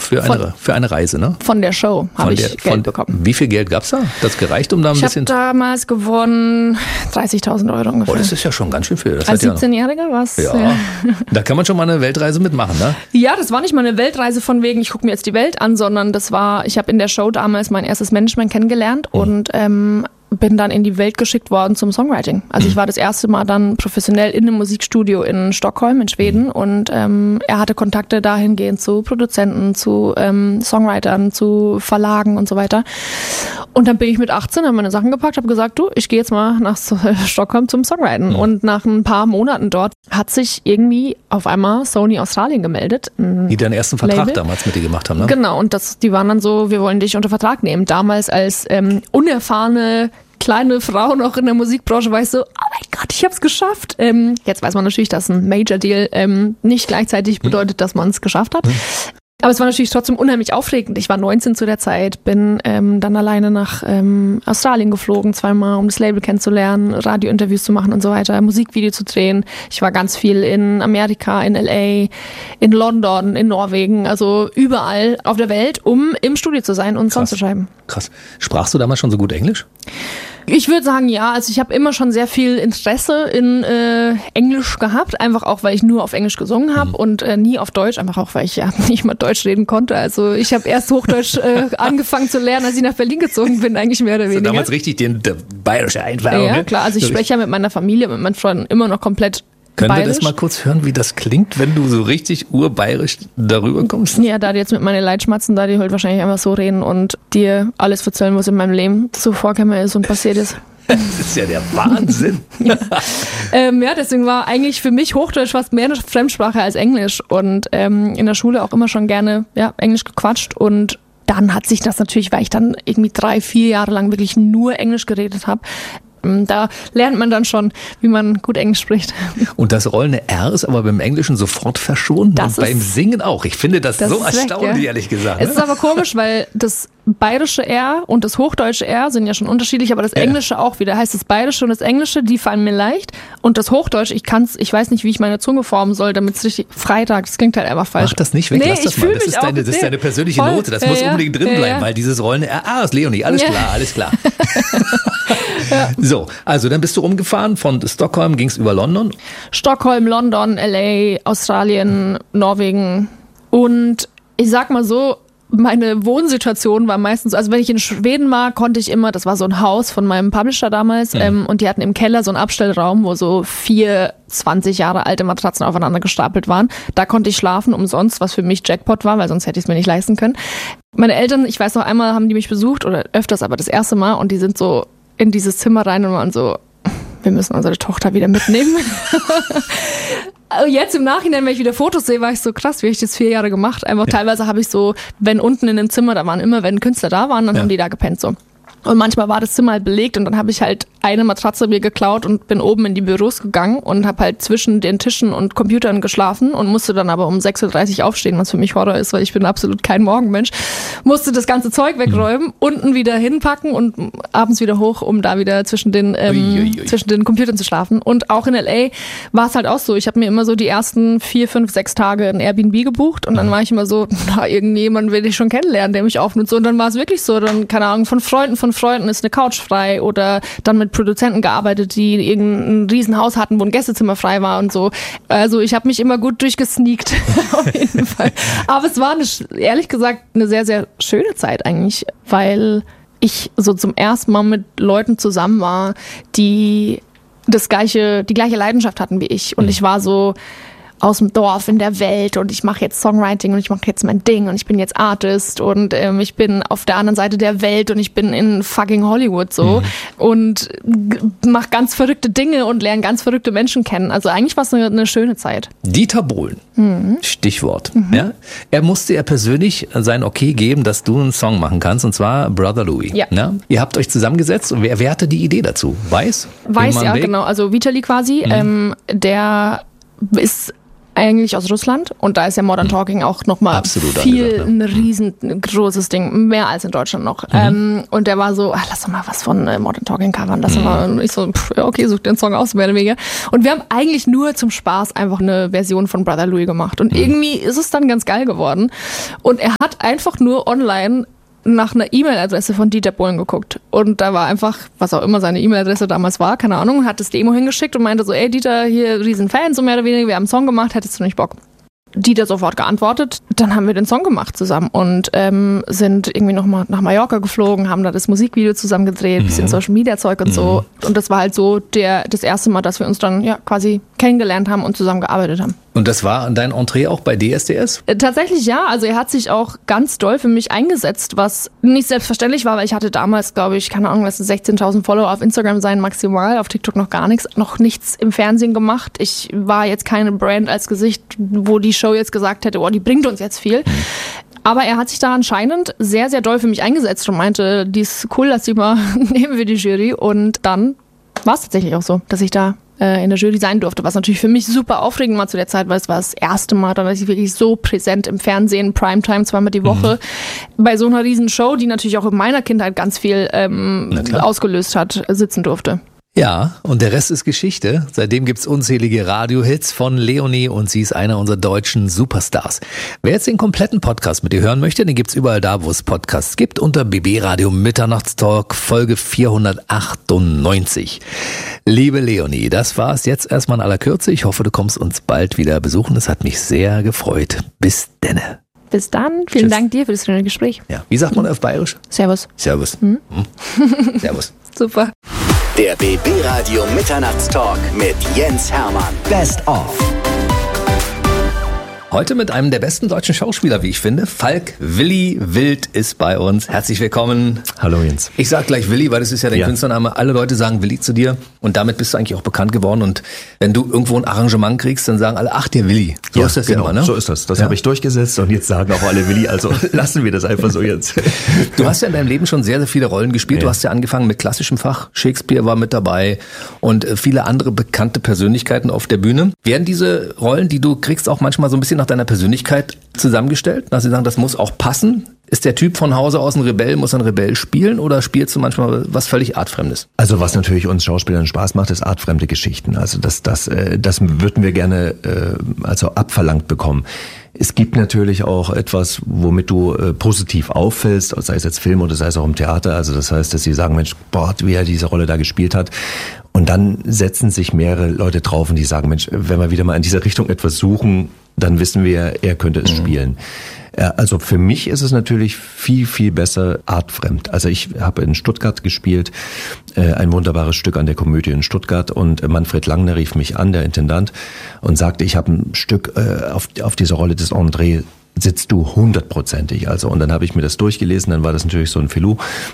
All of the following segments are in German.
Für eine Reise, ne? Von der Show habe ich Geld bekommen. Wie viel Geld gab's da? Das gereicht, um da ein bisschen... Ich habe damals gewonnen 30.000 Euro ungefähr. Oh, das ist ja schon ganz schön viel. Das als 17-Jähriger was? Ja, da kann man schon mal eine Weltreise mitmachen, ne? Ja, das war nicht mal eine Weltreise von wegen, ich gucke mir jetzt die Welt an, sondern ich habe in der Show damals mein erstes Management kennengelernt und bin dann in die Welt geschickt worden zum Songwriting. Also ich war das erste Mal dann professionell in einem Musikstudio in Stockholm in Schweden und er hatte Kontakte dahingehend zu Produzenten, zu Songwritern, zu Verlagen und so weiter. Und dann bin ich mit 18, habe meine Sachen gepackt, habe gesagt, du, ich gehe jetzt mal nach Stockholm zum Songwriten. Und nach ein paar Monaten dort hat sich irgendwie auf einmal Sony Australien gemeldet. Die den ersten Vertrag damals mit dir gemacht haben, ne? Genau, und die waren dann so, wir wollen dich unter Vertrag nehmen. Damals als unerfahrene kleine Frau noch in der Musikbranche war ich so, oh mein Gott, ich hab's geschafft. Jetzt weiß man natürlich, dass ein Major Deal nicht gleichzeitig bedeutet, dass man es geschafft hat. Aber es war natürlich trotzdem unheimlich aufregend. Ich war 19 zu der Zeit, bin dann alleine nach Australien geflogen, 2-mal, um das Label kennenzulernen, Radiointerviews zu machen und so weiter, Musikvideo zu drehen. Ich war ganz viel in Amerika, in LA, in London, in Norwegen, also überall auf der Welt, um im Studio zu sein und Songs zu schreiben. Krass. Sprachst du damals schon so gut Englisch? Ich würde sagen, ja. Also ich habe immer schon sehr viel Interesse in Englisch gehabt, einfach auch, weil ich nur auf Englisch gesungen habe und nie auf Deutsch, einfach auch, weil ich ja nicht mal Deutsch reden konnte. Also ich habe erst Hochdeutsch angefangen zu lernen, als ich nach Berlin gezogen bin, eigentlich mehr oder weniger. Also damals richtig der bayerische Einfluss. Ja, klar. Also ich spreche ja mit meiner Familie, mit meinen Freunden immer noch komplett Können bayerisch. wir das mal kurz hören, wie das klingt, wenn du so richtig urbayerisch darüber kommst? Ja, da die jetzt mit meinen Leitschmatzen, da die halt wahrscheinlich einfach so reden und dir alles erzählen, was in meinem Leben so vorgekommen ist und passiert ist. Das ist ja der Wahnsinn. Ja, deswegen war eigentlich für mich Hochdeutsch fast mehr eine Fremdsprache als Englisch und in der Schule auch immer schon gerne Englisch gequatscht und dann hat sich das natürlich, weil ich dann irgendwie 3-4 Jahre lang wirklich nur Englisch geredet habe, da lernt man dann schon, wie man gut Englisch spricht. Und das rollende R ist aber beim Englischen sofort verschwunden und beim Singen auch. Ich finde das so erstaunlich, ehrlich gesagt. Es ist aber komisch, weil das bayerische R und das hochdeutsche R sind ja schon unterschiedlich, aber das Englische auch wieder. Heißt das bayerische und das Englische, die fallen mir leicht. Und das Hochdeutsche, ich weiß nicht, wie ich meine Zunge formen soll, damit es richtig Freitag, das klingt halt einfach falsch. Mach das nicht weg, lass das mal. Das ist deine persönliche Note, das muss unbedingt drin bleiben, weil dieses rollende R, ist Leonie, alles klar. So, also dann bist du rumgefahren, von Stockholm ging es über London? Stockholm, London, LA, Australien, Norwegen und ich sag mal so, meine Wohnsituation war meistens, also wenn ich in Schweden war, konnte ich immer, das war so ein Haus von meinem Publisher damals und die hatten im Keller so einen Abstellraum, wo so 4 20 Jahre alte Matratzen aufeinander gestapelt waren. Da konnte ich schlafen umsonst, was für mich Jackpot war, weil sonst hätte ich es mir nicht leisten können. Meine Eltern, ich weiß noch einmal, haben die mich besucht oder öfters, aber das erste Mal und die sind so in dieses Zimmer rein und waren so, wir müssen unsere Tochter wieder mitnehmen. Jetzt im Nachhinein, wenn ich wieder Fotos sehe, war ich so krass, wie ich das 4 Jahre gemacht. Einfach teilweise habe ich so, wenn unten in dem Zimmer, da waren immer, wenn Künstler da waren, dann haben die da gepennt so. Und manchmal war das Zimmer halt belegt und dann habe ich halt eine Matratze mir geklaut und bin oben in die Büros gegangen und habe halt zwischen den Tischen und Computern geschlafen und musste dann aber um 6.30 Uhr aufstehen, was für mich Horror ist, weil ich bin absolut kein Morgenmensch. Musste das ganze Zeug wegräumen, unten wieder hinpacken und abends wieder hoch, um da wieder zwischen den Computern zu schlafen. Und auch in L.A. war es halt auch so. Ich habe mir immer so die ersten 4, 5, 6 Tage ein Airbnb gebucht und dann war ich immer so, irgendjemand will ich schon kennenlernen, der mich aufnimmt. Und dann war es wirklich so, dann, keine Ahnung, von Freunden ist eine Couch frei oder dann mit Produzenten gearbeitet, die irgendein Riesenhaus hatten, wo ein Gästezimmer frei war und so. Also ich habe mich immer gut durchgesneakt, auf jeden Fall. Aber es war ehrlich gesagt eine sehr, sehr schöne Zeit eigentlich, weil ich so zum ersten Mal mit Leuten zusammen war, die die gleiche Leidenschaft hatten wie ich. Und ich war so aus dem Dorf in der Welt und ich mache jetzt Songwriting und ich mache jetzt mein Ding und ich bin jetzt Artist und ich bin auf der anderen Seite der Welt und ich bin in fucking Hollywood so und mache ganz verrückte Dinge und lerne ganz verrückte Menschen kennen. Also eigentlich war es eine schöne Zeit. Dieter Bohlen, Stichwort. Ja? Er musste ja persönlich sein Okay geben, dass du einen Song machen kannst und zwar Brother Louie. Ja. Ja? Ihr habt euch zusammengesetzt und wer hatte die Idee dazu? Weiß, ja, genau. Also Vitali quasi, der ist eigentlich aus Russland und da ist ja Modern Talking auch nochmal viel ein riesengroßes Ding, mehr als in Deutschland noch. Und der war so, lass doch mal was von Modern Talking covern. Und ich so, okay, such den Song aus, mehr oder weniger. Und wir haben eigentlich nur zum Spaß einfach eine Version von Brother Louie gemacht und irgendwie ist es dann ganz geil geworden. Und er hat einfach nur online nach einer E-Mail-Adresse von Dieter Bohlen geguckt. Und da war einfach, was auch immer seine E-Mail-Adresse damals war, keine Ahnung, hat das Demo hingeschickt und meinte so, ey Dieter, hier Riesenfan, so mehr oder weniger, wir haben einen Song gemacht, hättest du nicht Bock? Dieter sofort geantwortet. Dann haben wir den Song gemacht zusammen und sind irgendwie nochmal nach Mallorca geflogen, haben da das Musikvideo zusammen gedreht, bisschen Social-Media-Zeug und so. Und das war halt so das erste Mal, dass wir uns dann quasi kennengelernt haben und zusammen gearbeitet haben. Und das war dein Entree auch bei DSDS? Tatsächlich ja, also er hat sich auch ganz doll für mich eingesetzt, was nicht selbstverständlich war, weil ich hatte damals, glaube ich, keine Ahnung, lass es 16.000 Follower auf Instagram sein, maximal, auf TikTok noch nichts im Fernsehen gemacht. Ich war jetzt keine Brand als Gesicht, wo die Show jetzt gesagt hätte, die bringt uns jetzt viel. Aber er hat sich da anscheinend sehr, sehr doll für mich eingesetzt und meinte, die ist cool, lass sie mal nehmen wir die Jury. Und dann war es tatsächlich auch so, dass ich da in der Jury sein durfte, was natürlich für mich super aufregend war zu der Zeit, weil es war das erste Mal, dass ich wirklich so präsent im Fernsehen, Primetime, zweimal die Woche, bei so einer riesen Show, die natürlich auch in meiner Kindheit ganz viel ausgelöst hat, sitzen durfte. Ja, und der Rest ist Geschichte. Seitdem gibt's unzählige Radiohits von Leonie und sie ist einer unserer deutschen Superstars. Wer jetzt den kompletten Podcast mit ihr hören möchte, den gibt's überall da, wo es Podcasts gibt, unter BB Radio Mitternachtstalk Folge 498. Liebe Leonie, das war's jetzt erstmal in aller Kürze. Ich hoffe, du kommst uns bald wieder besuchen. Das hat mich sehr gefreut. Bis denne. Bis dann. Vielen Dank dir für das schöne Gespräch. Ja. Wie sagt man auf Bayerisch? Servus. Servus. Servus. Super. Der BB Radio Mitternachtstalk mit Jens Hermann. Best of. Heute mit einem der besten deutschen Schauspieler, wie ich finde. Falk Willi Wild ist bei uns. Herzlich willkommen. Hallo Jens. Ich sag gleich Willi, weil das ist ja dein Künstlername. Alle Leute sagen Willi zu dir und damit bist du eigentlich auch bekannt geworden. Und wenn du irgendwo ein Arrangement kriegst, dann sagen alle, ach, der Willi. So ist das genau, immer, ne? So ist das. Das habe ich durchgesetzt und jetzt sagen auch alle Willi. Also lassen wir das einfach so jetzt. Du hast ja in deinem Leben schon sehr, sehr viele Rollen gespielt. Du hast ja angefangen mit klassischem Fach. Shakespeare war mit dabei und viele andere bekannte Persönlichkeiten auf der Bühne. Werden diese Rollen, die du kriegst, auch manchmal so ein bisschen nach deiner Persönlichkeit zusammengestellt? Dass sie sagen, das muss auch passen? Ist der Typ von Hause aus ein Rebell, muss ein Rebell spielen oder spielst du manchmal was völlig Artfremdes? Also was natürlich uns Schauspielern Spaß macht, ist artfremde Geschichten. Also das würden wir gerne abverlangt bekommen. Es gibt natürlich auch etwas, womit du positiv auffällst, sei es jetzt Film oder sei es auch im Theater. Also das heißt, dass sie sagen, Mensch, wie er diese Rolle da gespielt hat. Und dann setzen sich mehrere Leute drauf und die sagen, Mensch, wenn wir wieder mal in dieser Richtung etwas suchen, dann wissen wir, er könnte es spielen. Also für mich ist es natürlich viel, viel besser artfremd. Also ich habe in Stuttgart gespielt, ein wunderbares Stück an der Komödie in Stuttgart und Manfred Langner rief mich an, der Intendant, und sagte, ich habe ein Stück auf dieser Rolle des André, sitzt du 100%ig. Also, und dann habe ich mir das durchgelesen, dann war das natürlich so ein Filou,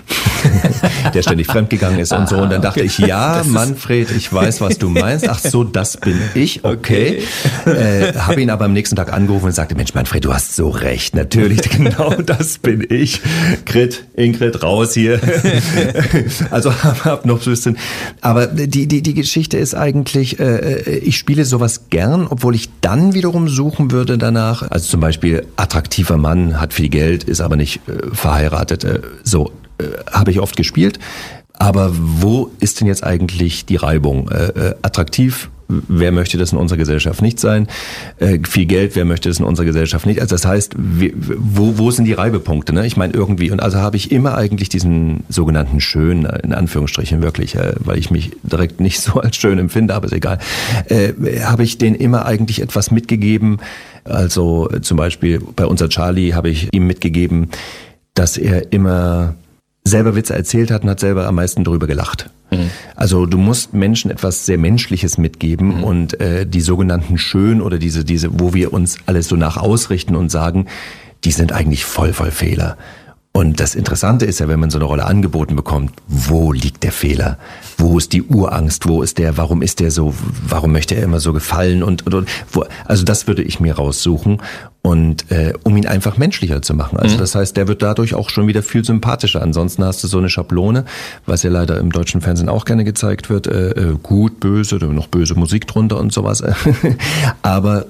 der ständig fremdgegangen ist und so. Und dann dachte ich, ja, Manfred, ich weiß, was du meinst. Ach so, das bin ich, okay. Habe ihn aber am nächsten Tag angerufen und sagte, Mensch, Manfred, du hast so recht. Natürlich, genau das bin ich. Ingrid, raus hier. Also hab noch so ein bisschen. Aber die Geschichte ist eigentlich, ich spiele sowas gern, obwohl ich dann wiederum suchen würde danach. Also zum Beispiel attraktiver Mann, hat viel Geld, ist aber nicht verheiratet. Habe ich oft gespielt. Aber wo ist denn jetzt eigentlich die Reibung? Attraktiv, wer möchte das in unserer Gesellschaft nicht sein? Viel Geld, wer möchte das in unserer Gesellschaft nicht? Also das heißt, wo sind die Reibepunkte? Ne? Ich meine irgendwie, und also habe ich immer eigentlich diesen sogenannten Schön, in Anführungsstrichen wirklich, weil ich mich direkt nicht so als schön empfinde, aber ist egal, habe ich denen immer eigentlich etwas mitgegeben. Also zum Beispiel bei unser Charlie habe ich ihm mitgegeben, dass er immer selber Witze erzählt hat und hat selber am meisten darüber gelacht. Mhm. Also du musst Menschen etwas sehr Menschliches mitgeben und die sogenannten Schön oder diese, wo wir uns alles so nach ausrichten und sagen, die sind eigentlich voll Fehler. Und das Interessante ist ja, wenn man so eine Rolle angeboten bekommt, wo liegt der Fehler? Wo ist die Urangst? Warum ist der so, warum möchte er immer so gefallen? Also das würde ich mir raussuchen und um ihn einfach menschlicher zu machen. Also das heißt, der wird dadurch auch schon wieder viel sympathischer. Ansonsten hast du so eine Schablone, was ja leider im deutschen Fernsehen auch gerne gezeigt wird, gut, böse, noch böse Musik drunter und sowas. Aber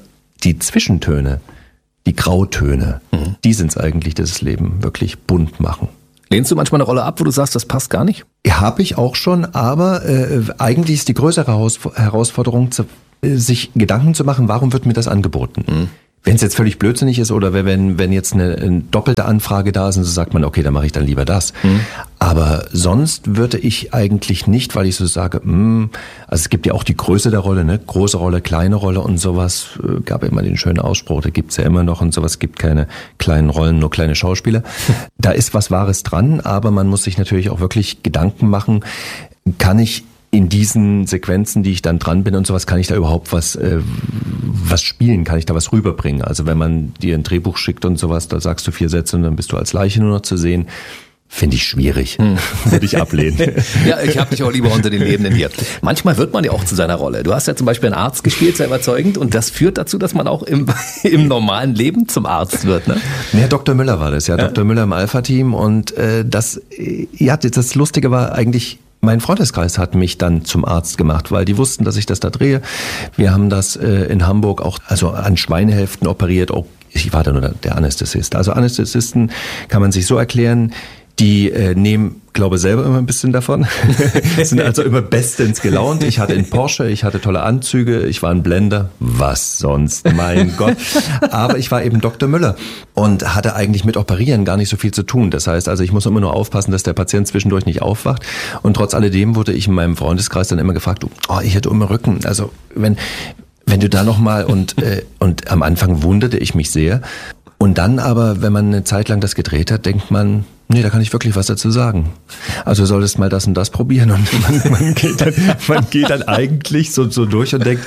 die Zwischentöne, die Grautöne, die sind es eigentlich, die das Leben wirklich bunt machen. Lehnst du manchmal eine Rolle ab, wo du sagst, das passt gar nicht? Habe ich auch schon, aber eigentlich ist die größere Herausforderung, sich Gedanken zu machen, warum wird mir das angeboten? Wenn es jetzt völlig blödsinnig ist oder wenn jetzt eine doppelte Anfrage da ist und so sagt man, okay, dann mache ich dann lieber das. Aber sonst würde ich eigentlich nicht, weil ich so sage, also es gibt ja auch die Größe der Rolle, ne? Große Rolle, kleine Rolle und sowas. Gab immer den schönen Ausspruch, da gibt's ja immer noch und sowas, gibt keine kleinen Rollen, nur kleine Schauspieler. Da ist was Wahres dran, aber man muss sich natürlich auch wirklich Gedanken machen, kann ich in diesen Sequenzen, die ich dann dran bin und sowas, kann ich da überhaupt was spielen, kann ich da was rüberbringen? Also wenn man dir ein Drehbuch schickt und sowas, da sagst du 4 Sätze und dann bist du als Leiche nur noch zu sehen, finde ich schwierig. Würde ich ablehnen. Ja, ich habe dich auch lieber unter den Lebenden hier. Manchmal wird man ja auch zu seiner Rolle. Du hast ja zum Beispiel einen Arzt gespielt, sehr überzeugend, und das führt dazu, dass man auch im normalen Leben zum Arzt wird, ne? Ja, Dr. Müller war das, ja. Dr. Müller im Alpha-Team und das Lustige war eigentlich, mein Freundeskreis hat mich dann zum Arzt gemacht, weil die wussten, dass ich das da drehe. Wir haben das in Hamburg auch an Schweinehälften operiert. Auch ich war da nur der Anästhesist. Also Anästhesisten kann man sich so erklären, die nehmen, glaube selber immer ein bisschen davon, sind also immer bestens gelaunt. Ich hatte einen Porsche, ich hatte tolle Anzüge, ich war ein Blender, was sonst, mein Gott. Aber ich war eben Dr. Müller und hatte eigentlich mit Operieren gar nicht so viel zu tun. Das heißt, also ich muss immer nur aufpassen, dass der Patient zwischendurch nicht aufwacht. Und trotz alledem wurde ich in meinem Freundeskreis dann immer gefragt, ich hätte immer Rücken. Also wenn du da nochmal und am Anfang wunderte ich mich sehr. Und dann aber, wenn man eine Zeit lang das gedreht hat, denkt man, nee, da kann ich wirklich was dazu sagen. Also solltest mal das und das probieren und man geht dann eigentlich so durch und denkt,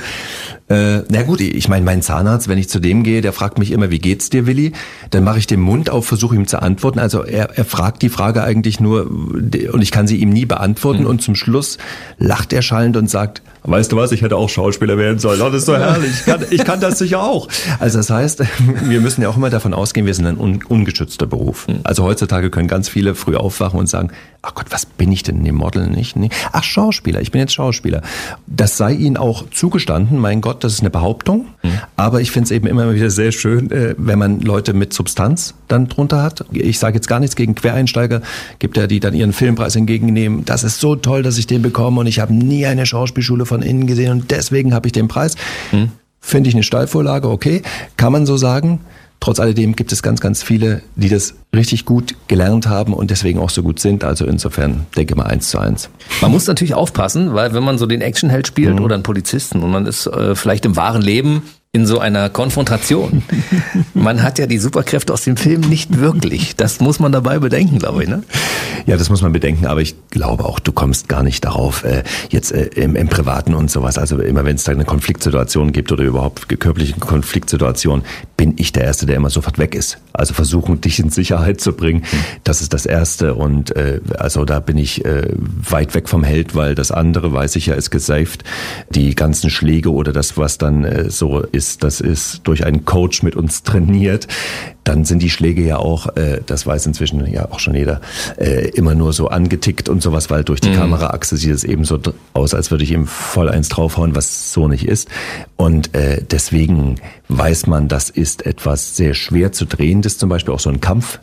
na gut, ich meine, mein Zahnarzt, wenn ich zu dem gehe, der fragt mich immer, wie geht's dir, Willi? Dann mache ich den Mund auf, versuche ihm zu antworten. Also er fragt die Frage eigentlich nur und ich kann sie ihm nie beantworten und zum Schluss lacht er schallend und sagt, weißt du was, ich hätte auch Schauspieler werden sollen. Oh, das ist so herrlich. Ich kann das sicher auch. Also das heißt, wir müssen ja auch immer davon ausgehen, wir sind ein ungeschützter Beruf. Also heutzutage können ganz viele früh aufwachen und sagen, ach Gott, was bin ich denn? Nee, Model nicht. Nee. Ach, Schauspieler, ich bin jetzt Schauspieler. Das sei ihnen auch zugestanden, mein Gott, das ist eine Behauptung. Aber ich finde es eben immer wieder sehr schön, wenn man Leute mit Substanz dann drunter hat. Ich sage jetzt gar nichts gegen Quereinsteiger, gibt ja, die dann ihren Filmpreis entgegennehmen. Das ist so toll, dass ich den bekomme und ich habe nie eine Schauspielschule von innen gesehen und deswegen habe ich den Preis. Finde ich eine Steilvorlage, okay, kann man so sagen. Trotz alledem gibt es ganz, ganz viele, die das richtig gut gelernt haben und deswegen auch so gut sind. Also insofern denke mal 1:1. Man muss natürlich aufpassen, weil wenn man so den Actionheld spielt oder einen Polizisten und man ist vielleicht im wahren Leben in so einer Konfrontation. Man hat ja die Superkräfte aus dem Film nicht wirklich. Das muss man dabei bedenken, glaube ich, ne? Ja, das muss man bedenken, aber ich glaube auch, du kommst gar nicht darauf, jetzt im Privaten und sowas. Also immer wenn es da eine Konfliktsituation gibt oder überhaupt körperliche Konfliktsituation, bin ich der Erste, der immer sofort weg ist. Also versuchen, dich in Sicherheit zu bringen, das ist das Erste. Und also da bin ich weit weg vom Held, weil das andere, weiß ich ja, ist gesaved. Die ganzen Schläge oder das, was dann so ist, das ist durch einen Coach mit uns trainiert. Dann sind die Schläge ja auch, das weiß inzwischen ja auch schon jeder, immer nur so angetickt und sowas, weil durch die Kameraachse sieht es eben so aus, als würde ich ihm voll eins draufhauen, was so nicht ist. Und deswegen weiß man, das ist etwas sehr schwer zu drehendes, zum Beispiel auch so ein Kampf.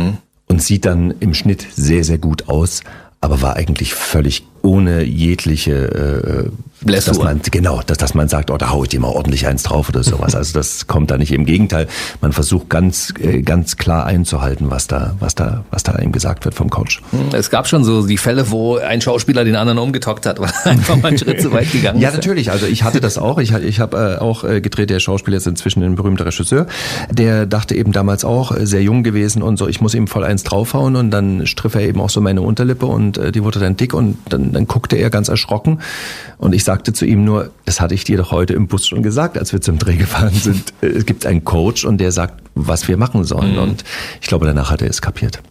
Und sieht dann im Schnitt sehr, sehr gut aus, aber war eigentlich völlig ohne jegliche dass man sagt, da hau ich dir mal ordentlich eins drauf oder sowas. Also das kommt da nicht. Im Gegenteil, man versucht ganz klar einzuhalten, was da ihm gesagt wird vom Coach. Es gab schon so die Fälle, wo ein Schauspieler den anderen umgetockt hat, weil er einfach mal einen Schritt zu weit gegangen ist. Ja, natürlich. Also ich hatte das auch. Ich habe auch gedreht. Der Schauspieler ist inzwischen ein berühmter Regisseur. Der dachte eben damals auch, sehr jung gewesen und so, ich muss ihm voll eins draufhauen und dann striff er eben auch so meine Unterlippe und die wurde dann dick und dann guckte er ganz erschrocken und ich sagte zu ihm nur, das hatte ich dir doch heute im Bus schon gesagt, als wir zum Dreh gefahren sind. Es gibt einen Coach und der sagt, was wir machen sollen. Und ich glaube, danach hat er es kapiert.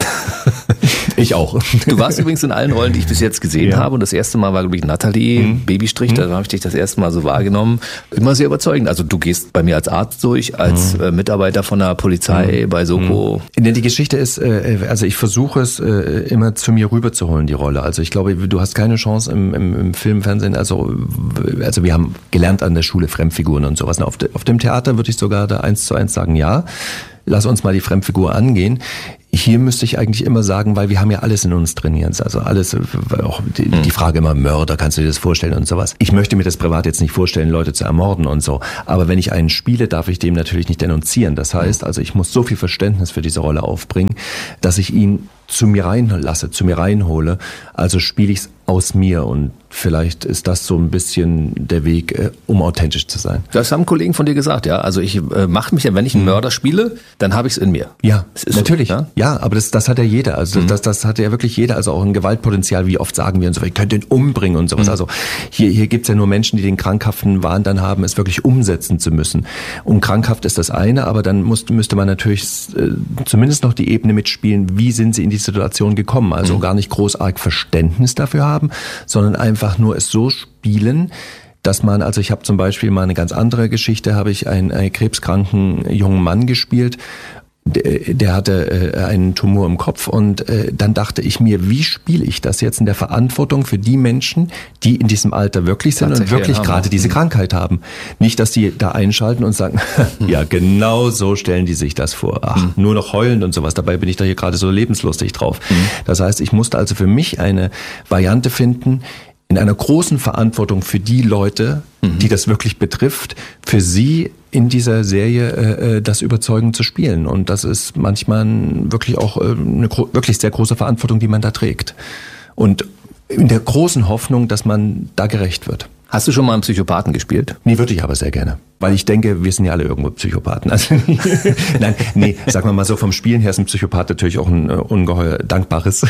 Ich auch. Du warst übrigens in allen Rollen, die ich bis jetzt gesehen habe. Und das erste Mal war, glaube ich, Nathalie, Babystrich. Da habe ich dich das erste Mal so wahrgenommen. Immer sehr überzeugend. Also du gehst bei mir als Arzt durch, als Mitarbeiter von der Polizei bei Soko. Die Geschichte ist, also ich versuche es immer zu mir rüberzuholen, die Rolle. Also ich glaube, du hast keine Chance im Film, Fernsehen. Also wir haben gelernt an der Schule Fremdfiguren und sowas. Auf dem Theater würde ich sogar da 1:1 sagen, ja, lass uns mal die Fremdfigur angehen. Hier müsste ich eigentlich immer sagen, weil wir haben ja alles in uns trainiert. Also alles, auch die Frage immer Mörder, kannst du dir das vorstellen und sowas. Ich möchte mir das privat jetzt nicht vorstellen, Leute zu ermorden und so. Aber wenn ich einen spiele, darf ich dem natürlich nicht denunzieren. Das heißt, also ich muss so viel Verständnis für diese Rolle aufbringen, dass ich ihn zu mir reinlasse, zu mir reinhole. Also spiele ich es aus mir und vielleicht ist das so ein bisschen der Weg, um authentisch zu sein. Das haben Kollegen von dir gesagt, ja. Also ich mache mich ja, wenn ich einen Mörder spiele, dann habe ich es in mir. Ja, natürlich. So, ja, aber das hat ja jeder. Also das hat ja wirklich jeder. Also auch ein Gewaltpotenzial, wie oft sagen wir und so, ihr könnt den umbringen und sowas. Also hier gibt's ja nur Menschen, die den krankhaften Wahn dann haben, es wirklich umsetzen zu müssen. Und krankhaft ist das eine, aber dann müsste man natürlich zumindest noch die Ebene mitspielen, wie sind sie in die Situation gekommen. Also gar nicht großartig Verständnis dafür haben, sondern einfach nur es so spielen, dass man, also ich habe zum Beispiel mal eine ganz andere Geschichte, habe ich einen krebskranken jungen Mann gespielt, der hatte einen Tumor im Kopf und dann dachte ich mir, wie spiele ich das jetzt in der Verantwortung für die Menschen, die in diesem Alter wirklich sind und wirklich gerade diese Krankheit haben. Nicht, dass die da einschalten und sagen, ja genau so stellen die sich das vor. Ach, nur noch heulend und sowas, dabei bin ich da hier gerade so lebenslustig drauf. Das heißt, ich musste also für mich eine Variante finden, in einer großen Verantwortung für die Leute, die das wirklich betrifft, für sie in dieser Serie das überzeugend zu spielen. Und das ist manchmal wirklich auch eine wirklich sehr große Verantwortung, die man da trägt. Und in der großen Hoffnung, dass man da gerecht wird. Hast du schon mal einen Psychopathen gespielt? Nee, würde ich aber sehr gerne. Weil ich denke, wir sind ja alle irgendwo Psychopathen. Also, nein, sagen wir mal so, vom Spielen her ist ein Psychopath natürlich auch ein ungeheuer dankbares.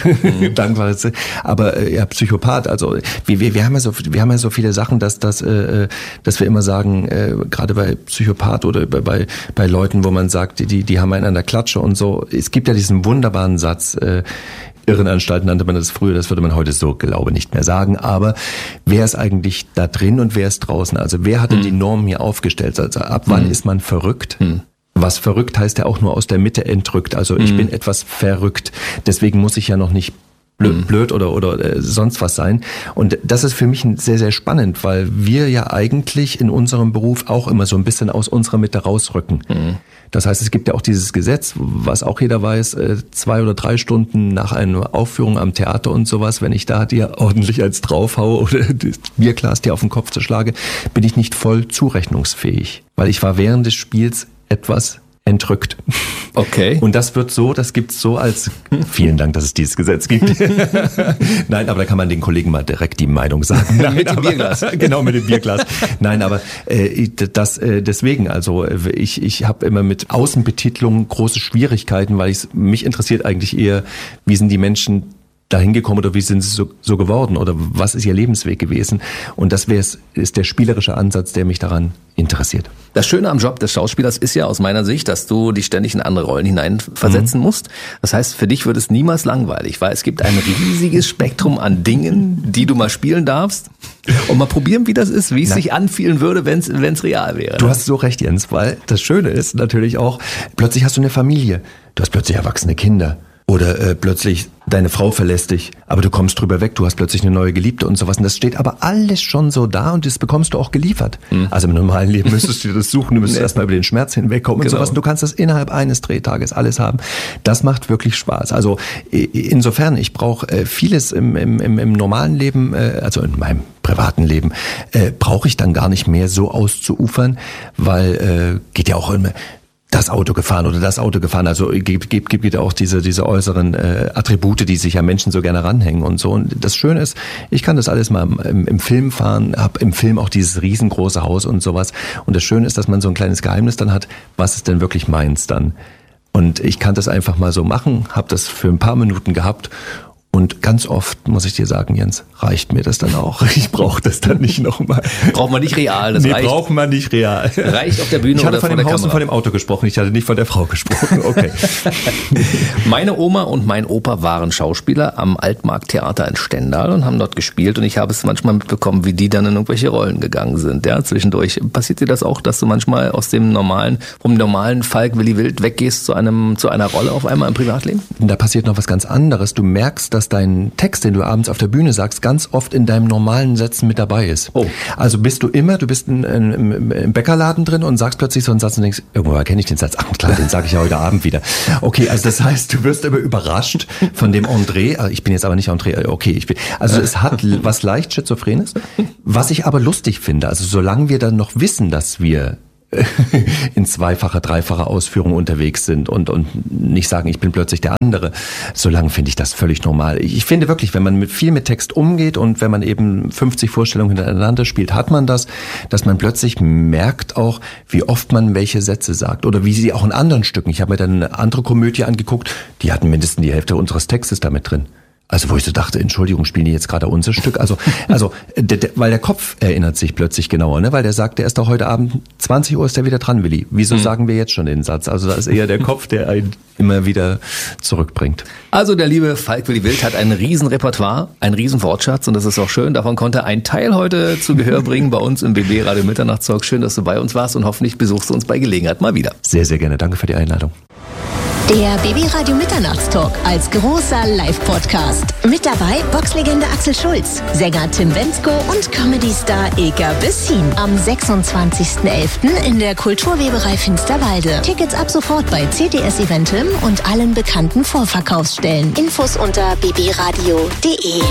Aber ja, Psychopath, also wir haben ja so viele Sachen, dass wir immer sagen, gerade bei Psychopath oder bei Leuten, wo man sagt, die haben einen an der Klatsche und so. Es gibt ja diesen wunderbaren Satz, Irrenanstalt nannte man das früher, das würde man heute so, glaube ich, nicht mehr sagen. Aber wer ist eigentlich da drin und wer ist draußen? Also wer hat denn die Normen hier aufgestellt? Also ab wann ist man verrückt? Was verrückt heißt ja auch nur aus der Mitte entrückt. Also ich bin etwas verrückt. Deswegen muss ich ja noch nicht blöd oder sonst was sein. Und das ist für mich sehr, sehr spannend, weil wir ja eigentlich in unserem Beruf auch immer so ein bisschen aus unserer Mitte rausrücken. Das heißt, es gibt ja auch dieses Gesetz, was auch jeder weiß, 2 oder 3 Stunden nach einer Aufführung am Theater und sowas, wenn ich da dir ordentlich eins draufhaue oder das Bierglas dir auf den Kopf zerschlage, bin ich nicht voll zurechnungsfähig, weil ich war während des Spiels etwas entrückt. Okay. Und das gibt's so als, vielen Dank, dass es dieses Gesetz gibt. Nein, aber da kann man den Kollegen mal direkt die Meinung sagen. Nein, mit dem Bierglas. Genau, mit dem Bierglas. Nein, aber deswegen, also ich habe immer mit Außenbetitlung große Schwierigkeiten, weil mich interessiert eigentlich eher, wie sind die Menschen dahin gekommen oder wie sind sie so geworden oder was ist ihr Lebensweg gewesen? Und das ist der spielerische Ansatz, der mich daran interessiert. Das Schöne am Job des Schauspielers ist ja aus meiner Sicht, dass du dich ständig in andere Rollen hineinversetzen musst. Das heißt, für dich wird es niemals langweilig, weil es gibt ein riesiges Spektrum an Dingen, die du mal spielen darfst und mal probieren, wie das ist, wie es sich anfühlen würde, wenn es real wäre. Du hast so recht, Jens, weil das Schöne ist natürlich auch, plötzlich hast du eine Familie, du hast plötzlich erwachsene Kinder. Oder plötzlich deine Frau verlässt dich, aber du kommst drüber weg, du hast plötzlich eine neue Geliebte und sowas. Und das steht aber alles schon so da und das bekommst du auch geliefert. Also im normalen Leben müsstest du dir das suchen, du müsstest erstmal über den Schmerz hinwegkommen und sowas. Und du kannst das innerhalb eines Drehtages alles haben. Das macht wirklich Spaß. Also insofern, ich brauche vieles im normalen Leben, also in meinem privaten Leben, brauche ich dann gar nicht mehr so auszuufern, weil geht ja auch immer das Auto gefahren oder das Auto gefahren. Also gibt auch diese äußeren Attribute, die sich ja Menschen so gerne ranhängen und so. Und das Schöne ist, ich kann das alles mal im Film fahren, habe im Film auch dieses riesengroße Haus und sowas. Und das Schöne ist, dass man so ein kleines Geheimnis dann hat, was ist denn wirklich meins dann? Und ich kann das einfach mal so machen, habe das für ein paar Minuten gehabt Und ganz oft, muss ich dir sagen, Jens, reicht mir das dann auch. Ich brauche das dann nicht nochmal. Braucht man nicht real. Das reicht. Braucht man nicht real. Reicht auf der Bühne ich hatte oder von vor dem der Haus Kamera. und von dem Auto gesprochen. Ich hatte nicht von der Frau gesprochen. Okay. Meine Oma und mein Opa waren Schauspieler am Altmarkttheater in Stendal und haben dort gespielt. Und ich habe es manchmal mitbekommen, wie die dann in irgendwelche Rollen gegangen sind. Ja, zwischendurch. Passiert dir das auch, dass du manchmal vom normalen Falk Willi Wild weggehst zu einer Rolle auf einmal im Privatleben? Da passiert noch was ganz anderes. Du merkst, dass dein Text, den du abends auf der Bühne sagst, ganz oft in deinem normalen Sätzen mit dabei ist. Oh. Also du bist im Bäckerladen drin und sagst plötzlich so einen Satz und denkst, irgendwoher kenne ich den Satz. Ach klar, den sage ich ja heute Abend wieder. Okay, also das heißt, du wirst immer überrascht von dem André. Also ich bin jetzt aber nicht André. Okay, also es hat was leicht Schizophrenes. Was ich aber lustig finde, also solange wir dann noch wissen, dass wir in zweifacher, dreifacher Ausführung unterwegs sind und nicht sagen, ich bin plötzlich der andere. Solange finde ich das völlig normal. Ich finde wirklich, wenn man viel mit Text umgeht und wenn man eben 50 Vorstellungen hintereinander spielt, hat man das, dass man plötzlich merkt auch, wie oft man welche Sätze sagt oder wie sie auch in anderen Stücken. Ich habe mir dann eine andere Komödie angeguckt, die hatten mindestens die Hälfte unseres Textes damit drin. Also wo ich so dachte, Entschuldigung, spielen die jetzt gerade unser Stück? Also weil der Kopf erinnert sich plötzlich genauer, ne? Weil der sagt, der ist doch heute Abend 20 Uhr ist der wieder dran, Willi. Wieso sagen wir jetzt schon den Satz? Also da ist eher der Kopf, der einen immer wieder zurückbringt. Also der liebe Falk Willi Wild hat ein Riesenrepertoire, einen riesen Wortschatz und das ist auch schön. Davon konnte ein Teil heute zu Gehör bringen bei uns im BB Radio Mitternachtstalk. Schön, dass du bei uns warst und hoffentlich besuchst du uns bei Gelegenheit mal wieder. Sehr, sehr gerne. Danke für die Einladung. Der BB Radio Mitternachtstalk als großer Live-Podcast. Mit dabei Boxlegende Axel Schulz, Sänger Tim Bendzko und Comedy-Star Ilka Bessin. Am 26.11. in der Kulturweberei Finsterwalde. Tickets ab sofort bei CTS Eventim und allen bekannten Vorverkaufsstellen. Infos unter bbradio.de.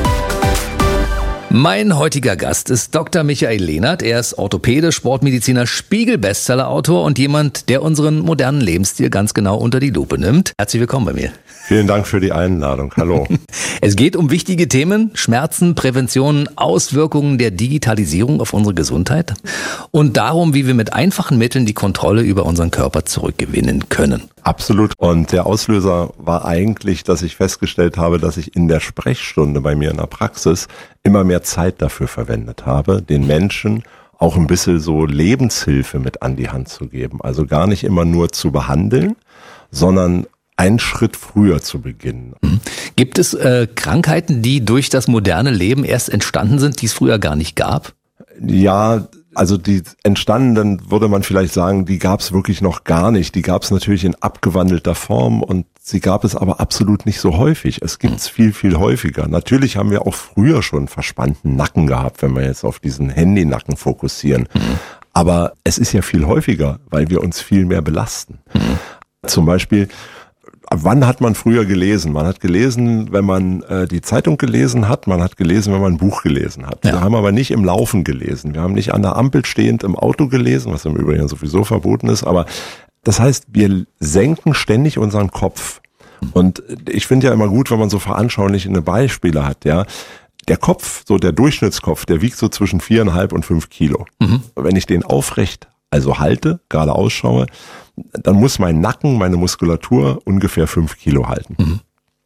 Mein heutiger Gast ist Dr. Michael Lehnert. Er ist Orthopäde, Sportmediziner, Spiegel-Bestseller-Autor und jemand, der unseren modernen Lebensstil ganz genau unter die Lupe nimmt. Herzlich willkommen bei mir. Vielen Dank für die Einladung. Hallo. Es geht um wichtige Themen, Schmerzen, Prävention, Auswirkungen der Digitalisierung auf unsere Gesundheit und darum, wie wir mit einfachen Mitteln die Kontrolle über unseren Körper zurückgewinnen können. Absolut. Und der Auslöser war eigentlich, dass ich festgestellt habe, dass ich in der Sprechstunde bei mir in der Praxis immer mehr Zeit dafür verwendet habe, den Menschen auch ein bisschen so Lebenshilfe mit an die Hand zu geben. Also gar nicht immer nur zu behandeln, sondern einen Schritt früher zu beginnen. Gibt es Krankheiten, die durch das moderne Leben erst entstanden sind, die es früher gar nicht gab? Ja, also die entstandenen, würde man vielleicht sagen, die gab es wirklich noch gar nicht. Die gab es natürlich in abgewandelter Form und sie gab es aber absolut nicht so häufig. Es gibt es viel, viel häufiger. Natürlich haben wir auch früher schon verspannten Nacken gehabt, wenn wir jetzt auf diesen Handynacken fokussieren. Aber es ist ja viel häufiger, weil wir uns viel mehr belasten. Zum Beispiel, wann hat man früher gelesen? Man hat gelesen, wenn man die Zeitung gelesen hat. Man hat gelesen, wenn man ein Buch gelesen hat. Ja. Wir haben aber nicht im Laufen gelesen. Wir haben nicht an der Ampel stehend im Auto gelesen, was im Übrigen sowieso verboten ist. Aber das heißt, wir senken ständig unseren Kopf. Und ich finde ja immer gut, wenn man so veranschaulichende Beispiele hat, ja. Der Kopf, so der Durchschnittskopf, der wiegt so zwischen 4,5 und 5 Kilo. Wenn ich den aufrecht, also halte, gerade ausschaue, dann muss mein Nacken, meine Muskulatur ungefähr 5 Kilo halten.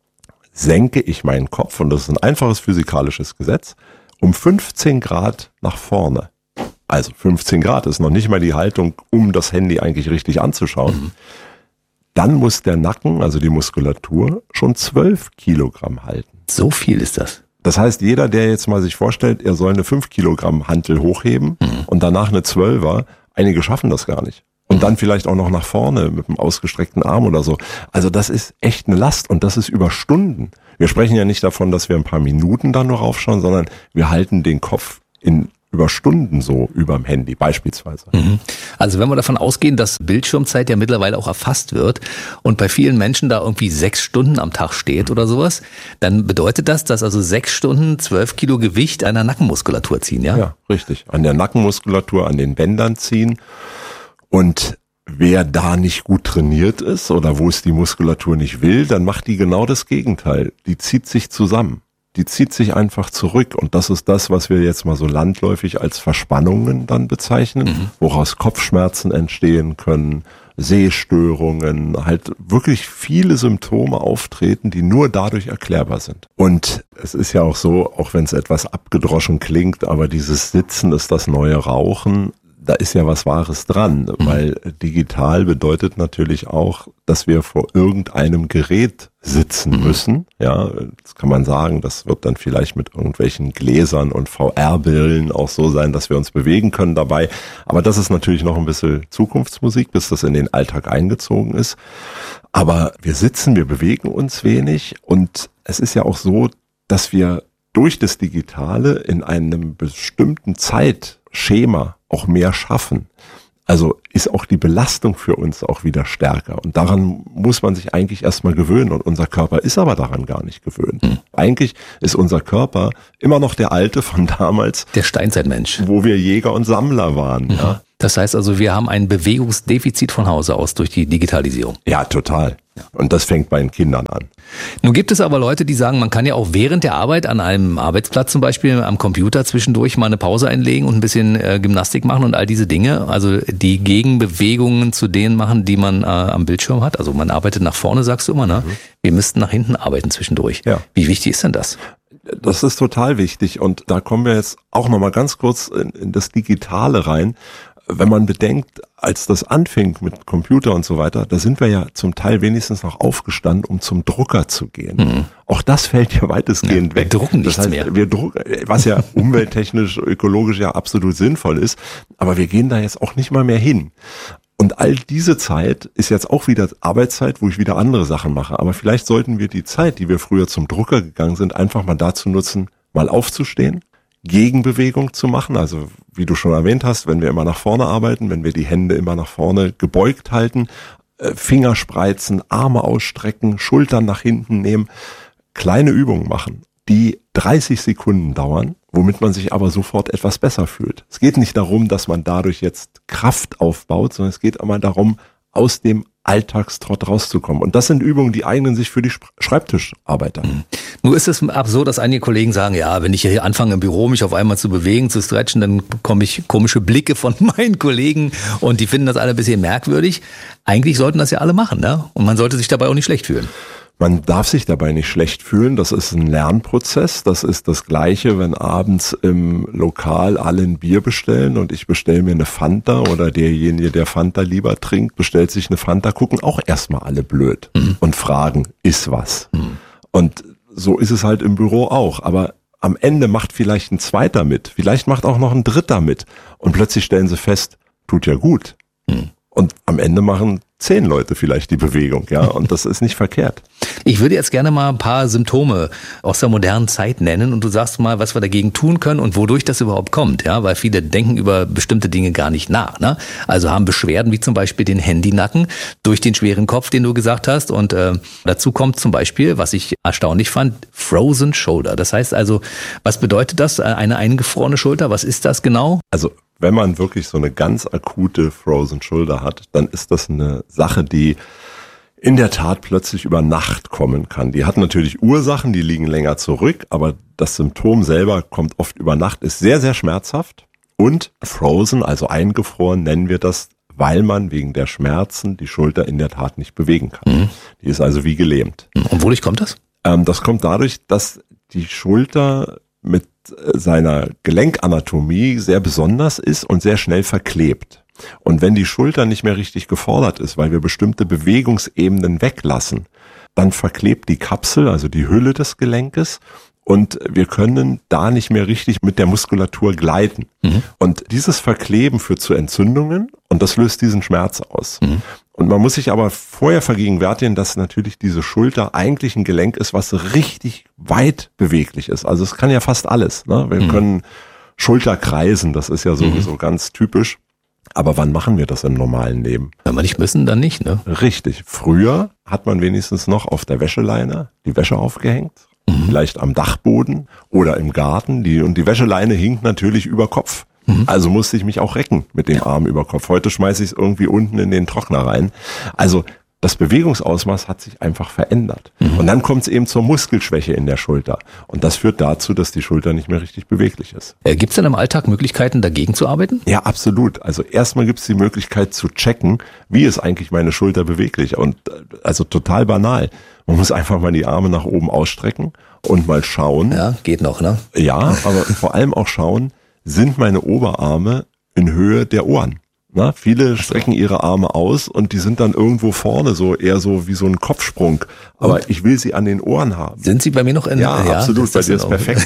Senke ich meinen Kopf, und das ist ein einfaches physikalisches Gesetz, um 15 Grad nach vorne. Also 15 Grad ist noch nicht mal die Haltung, um das Handy eigentlich richtig anzuschauen. Dann muss der Nacken, also die Muskulatur, schon 12 Kilogramm halten. So viel ist das. Das heißt, jeder, der jetzt mal sich vorstellt, er soll eine 5 Kilogramm Hantel hochheben und danach eine 12er, einige schaffen das gar nicht. Und dann vielleicht auch noch nach vorne mit einem ausgestreckten Arm oder so. Also das ist echt eine Last und das ist über Stunden. Wir sprechen ja nicht davon, dass wir ein paar Minuten dann nur raufschauen, sondern wir halten den Kopf über Stunden so überm Handy beispielsweise. Also wenn wir davon ausgehen, dass Bildschirmzeit ja mittlerweile auch erfasst wird und bei vielen Menschen da irgendwie 6 Stunden am Tag steht oder sowas, dann bedeutet das, dass also 6 Stunden 12 Kilo Gewicht an der Nackenmuskulatur ziehen, ja? Ja, richtig. An der Nackenmuskulatur, an den Bändern ziehen. Und wer da nicht gut trainiert ist oder wo es die Muskulatur nicht will, dann macht die genau das Gegenteil. Die zieht sich zusammen. Die zieht sich einfach zurück. Und das ist das, was wir jetzt mal so landläufig als Verspannungen dann bezeichnen, woraus Kopfschmerzen entstehen können, Sehstörungen, halt wirklich viele Symptome auftreten, die nur dadurch erklärbar sind. Und es ist ja auch so, auch wenn es etwas abgedroschen klingt, aber dieses Sitzen ist das neue Rauchen. Da ist ja was Wahres dran, weil digital bedeutet natürlich auch, dass wir vor irgendeinem Gerät sitzen müssen. Ja, das kann man sagen, das wird dann vielleicht mit irgendwelchen Gläsern und VR-Brillen auch so sein, dass wir uns bewegen können dabei. Aber das ist natürlich noch ein bisschen Zukunftsmusik, bis das in den Alltag eingezogen ist. Aber wir sitzen, wir bewegen uns wenig und es ist ja auch so, dass wir durch das Digitale in einem bestimmten Zeitschema auch mehr schaffen. Also ist auch die Belastung für uns auch wieder stärker. Und daran muss man sich eigentlich erstmal gewöhnen. Und unser Körper ist aber daran gar nicht gewöhnt. Eigentlich ist unser Körper immer noch der alte von damals. Der Steinzeitmensch. Wo wir Jäger und Sammler waren. Ja. Das heißt also, wir haben ein Bewegungsdefizit von Hause aus durch die Digitalisierung. Ja, total. Und das fängt bei den Kindern an. Nun gibt es aber Leute, die sagen, man kann ja auch während der Arbeit an einem Arbeitsplatz zum Beispiel am Computer zwischendurch mal eine Pause einlegen und ein bisschen Gymnastik machen und all diese Dinge. Also die Gegenbewegungen zu denen machen, die man am Bildschirm hat. Also man arbeitet nach vorne, sagst du immer, ne? Wir müssten nach hinten arbeiten zwischendurch. Ja. Wie wichtig ist denn das? Das ist total wichtig und da kommen wir jetzt auch nochmal ganz kurz in das Digitale rein. Wenn man bedenkt, als das anfing mit Computer und so weiter, da sind wir ja zum Teil wenigstens noch aufgestanden, um zum Drucker zu gehen. Auch das fällt ja weitestgehend weg. Wir drucken nichts mehr. Wir drucken, was ja umwelttechnisch, ökologisch ja absolut sinnvoll ist, aber wir gehen da jetzt auch nicht mal mehr hin. Und all diese Zeit ist jetzt auch wieder Arbeitszeit, wo ich wieder andere Sachen mache. Aber vielleicht sollten wir die Zeit, die wir früher zum Drucker gegangen sind, einfach mal dazu nutzen, mal aufzustehen, Gegenbewegung zu machen, also wie du schon erwähnt hast, wenn wir immer nach vorne arbeiten, wenn wir die Hände immer nach vorne gebeugt halten, Finger spreizen, Arme ausstrecken, Schultern nach hinten nehmen, kleine Übungen machen, die 30 Sekunden dauern, womit man sich aber sofort etwas besser fühlt. Es geht nicht darum, dass man dadurch jetzt Kraft aufbaut, sondern es geht immer darum, aus dem Alltagstrott rauszukommen. Und das sind Übungen, die eignen sich für die Schreibtischarbeiter. Nur ist es absurd, dass einige Kollegen sagen, ja, wenn ich hier anfange im Büro mich auf einmal zu bewegen, zu stretchen, dann bekomme ich komische Blicke von meinen Kollegen und die finden das alle ein bisschen merkwürdig. Eigentlich sollten das ja alle machen, ne? Und man sollte sich dabei auch nicht schlecht fühlen. Man darf sich dabei nicht schlecht fühlen, das ist ein Lernprozess, das ist das Gleiche, wenn abends im Lokal alle ein Bier bestellen und ich bestelle mir eine Fanta oder derjenige, der Fanta lieber trinkt, bestellt sich eine Fanta, gucken auch erstmal alle blöd und fragen, ist was? Und so ist es halt im Büro auch, aber am Ende macht vielleicht ein Zweiter mit, vielleicht macht auch noch ein Dritter mit und plötzlich stellen sie fest, tut ja gut. Und am Ende machen 10 Leute vielleicht die Bewegung, ja, und das ist nicht verkehrt. Ich würde jetzt gerne mal ein paar Symptome aus der modernen Zeit nennen und du sagst mal, was wir dagegen tun können und wodurch das überhaupt kommt, ja, weil viele denken über bestimmte Dinge gar nicht nach, ne? Also haben Beschwerden wie zum Beispiel den Handynacken durch den schweren Kopf, den du gesagt hast und dazu kommt zum Beispiel, was ich erstaunlich fand, Frozen Shoulder. Das heißt also, was bedeutet das, eine eingefrorene Schulter? Was ist das genau? Also wenn man wirklich so eine ganz akute Frozen Shoulder hat, dann ist das eine Sache, die in der Tat plötzlich über Nacht kommen kann. Die hat natürlich Ursachen, die liegen länger zurück, aber das Symptom selber kommt oft über Nacht, ist sehr, sehr schmerzhaft und frozen, also eingefroren nennen wir das, weil man wegen der Schmerzen die Schulter in der Tat nicht bewegen kann. Die ist also wie gelähmt. Und wodurch kommt das? Das kommt dadurch, dass die Schulter mit seiner Gelenkanatomie sehr besonders ist und sehr schnell verklebt. Und wenn die Schulter nicht mehr richtig gefordert ist, weil wir bestimmte Bewegungsebenen weglassen, dann verklebt die Kapsel, also die Hülle des Gelenkes, und wir können da nicht mehr richtig mit der Muskulatur gleiten. Und dieses Verkleben führt zu Entzündungen und das löst diesen Schmerz aus. Und man muss sich aber vorher vergegenwärtigen, dass natürlich diese Schulter eigentlich ein Gelenk ist, was richtig weit beweglich ist. Also es kann ja fast alles, ne? Wir können Schulter kreisen, das ist ja sowieso ganz typisch. Aber wann machen wir das im normalen Leben? Wenn wir nicht müssen, dann nicht, ne? Richtig. Früher hat man wenigstens noch auf der Wäscheleine die Wäsche aufgehängt. Vielleicht am Dachboden oder im Garten. Und die Wäscheleine hinkt natürlich über Kopf. Also musste ich mich auch recken mit dem Arm über Kopf. Heute schmeiße ich es irgendwie unten in den Trockner rein. Also das Bewegungsausmaß hat sich einfach verändert. Und dann kommt es eben zur Muskelschwäche in der Schulter. Und das führt dazu, dass die Schulter nicht mehr richtig beweglich ist. Gibt es denn im Alltag Möglichkeiten, dagegen zu arbeiten? Ja, absolut. Also erstmal gibt es die Möglichkeit zu checken, wie ist eigentlich meine Schulter beweglich. Und also total banal. Man muss einfach mal die Arme nach oben ausstrecken und mal schauen. Ja, geht noch, ne? Ja, aber vor allem auch schauen, sind meine Oberarme in Höhe der Ohren? Na, viele strecken ihre Arme aus und die sind dann irgendwo vorne, so eher so wie so ein Kopfsprung. Aber ich will sie an den Ohren haben. Sind sie bei mir noch in? Ja, absolut, bei dir ist perfekt.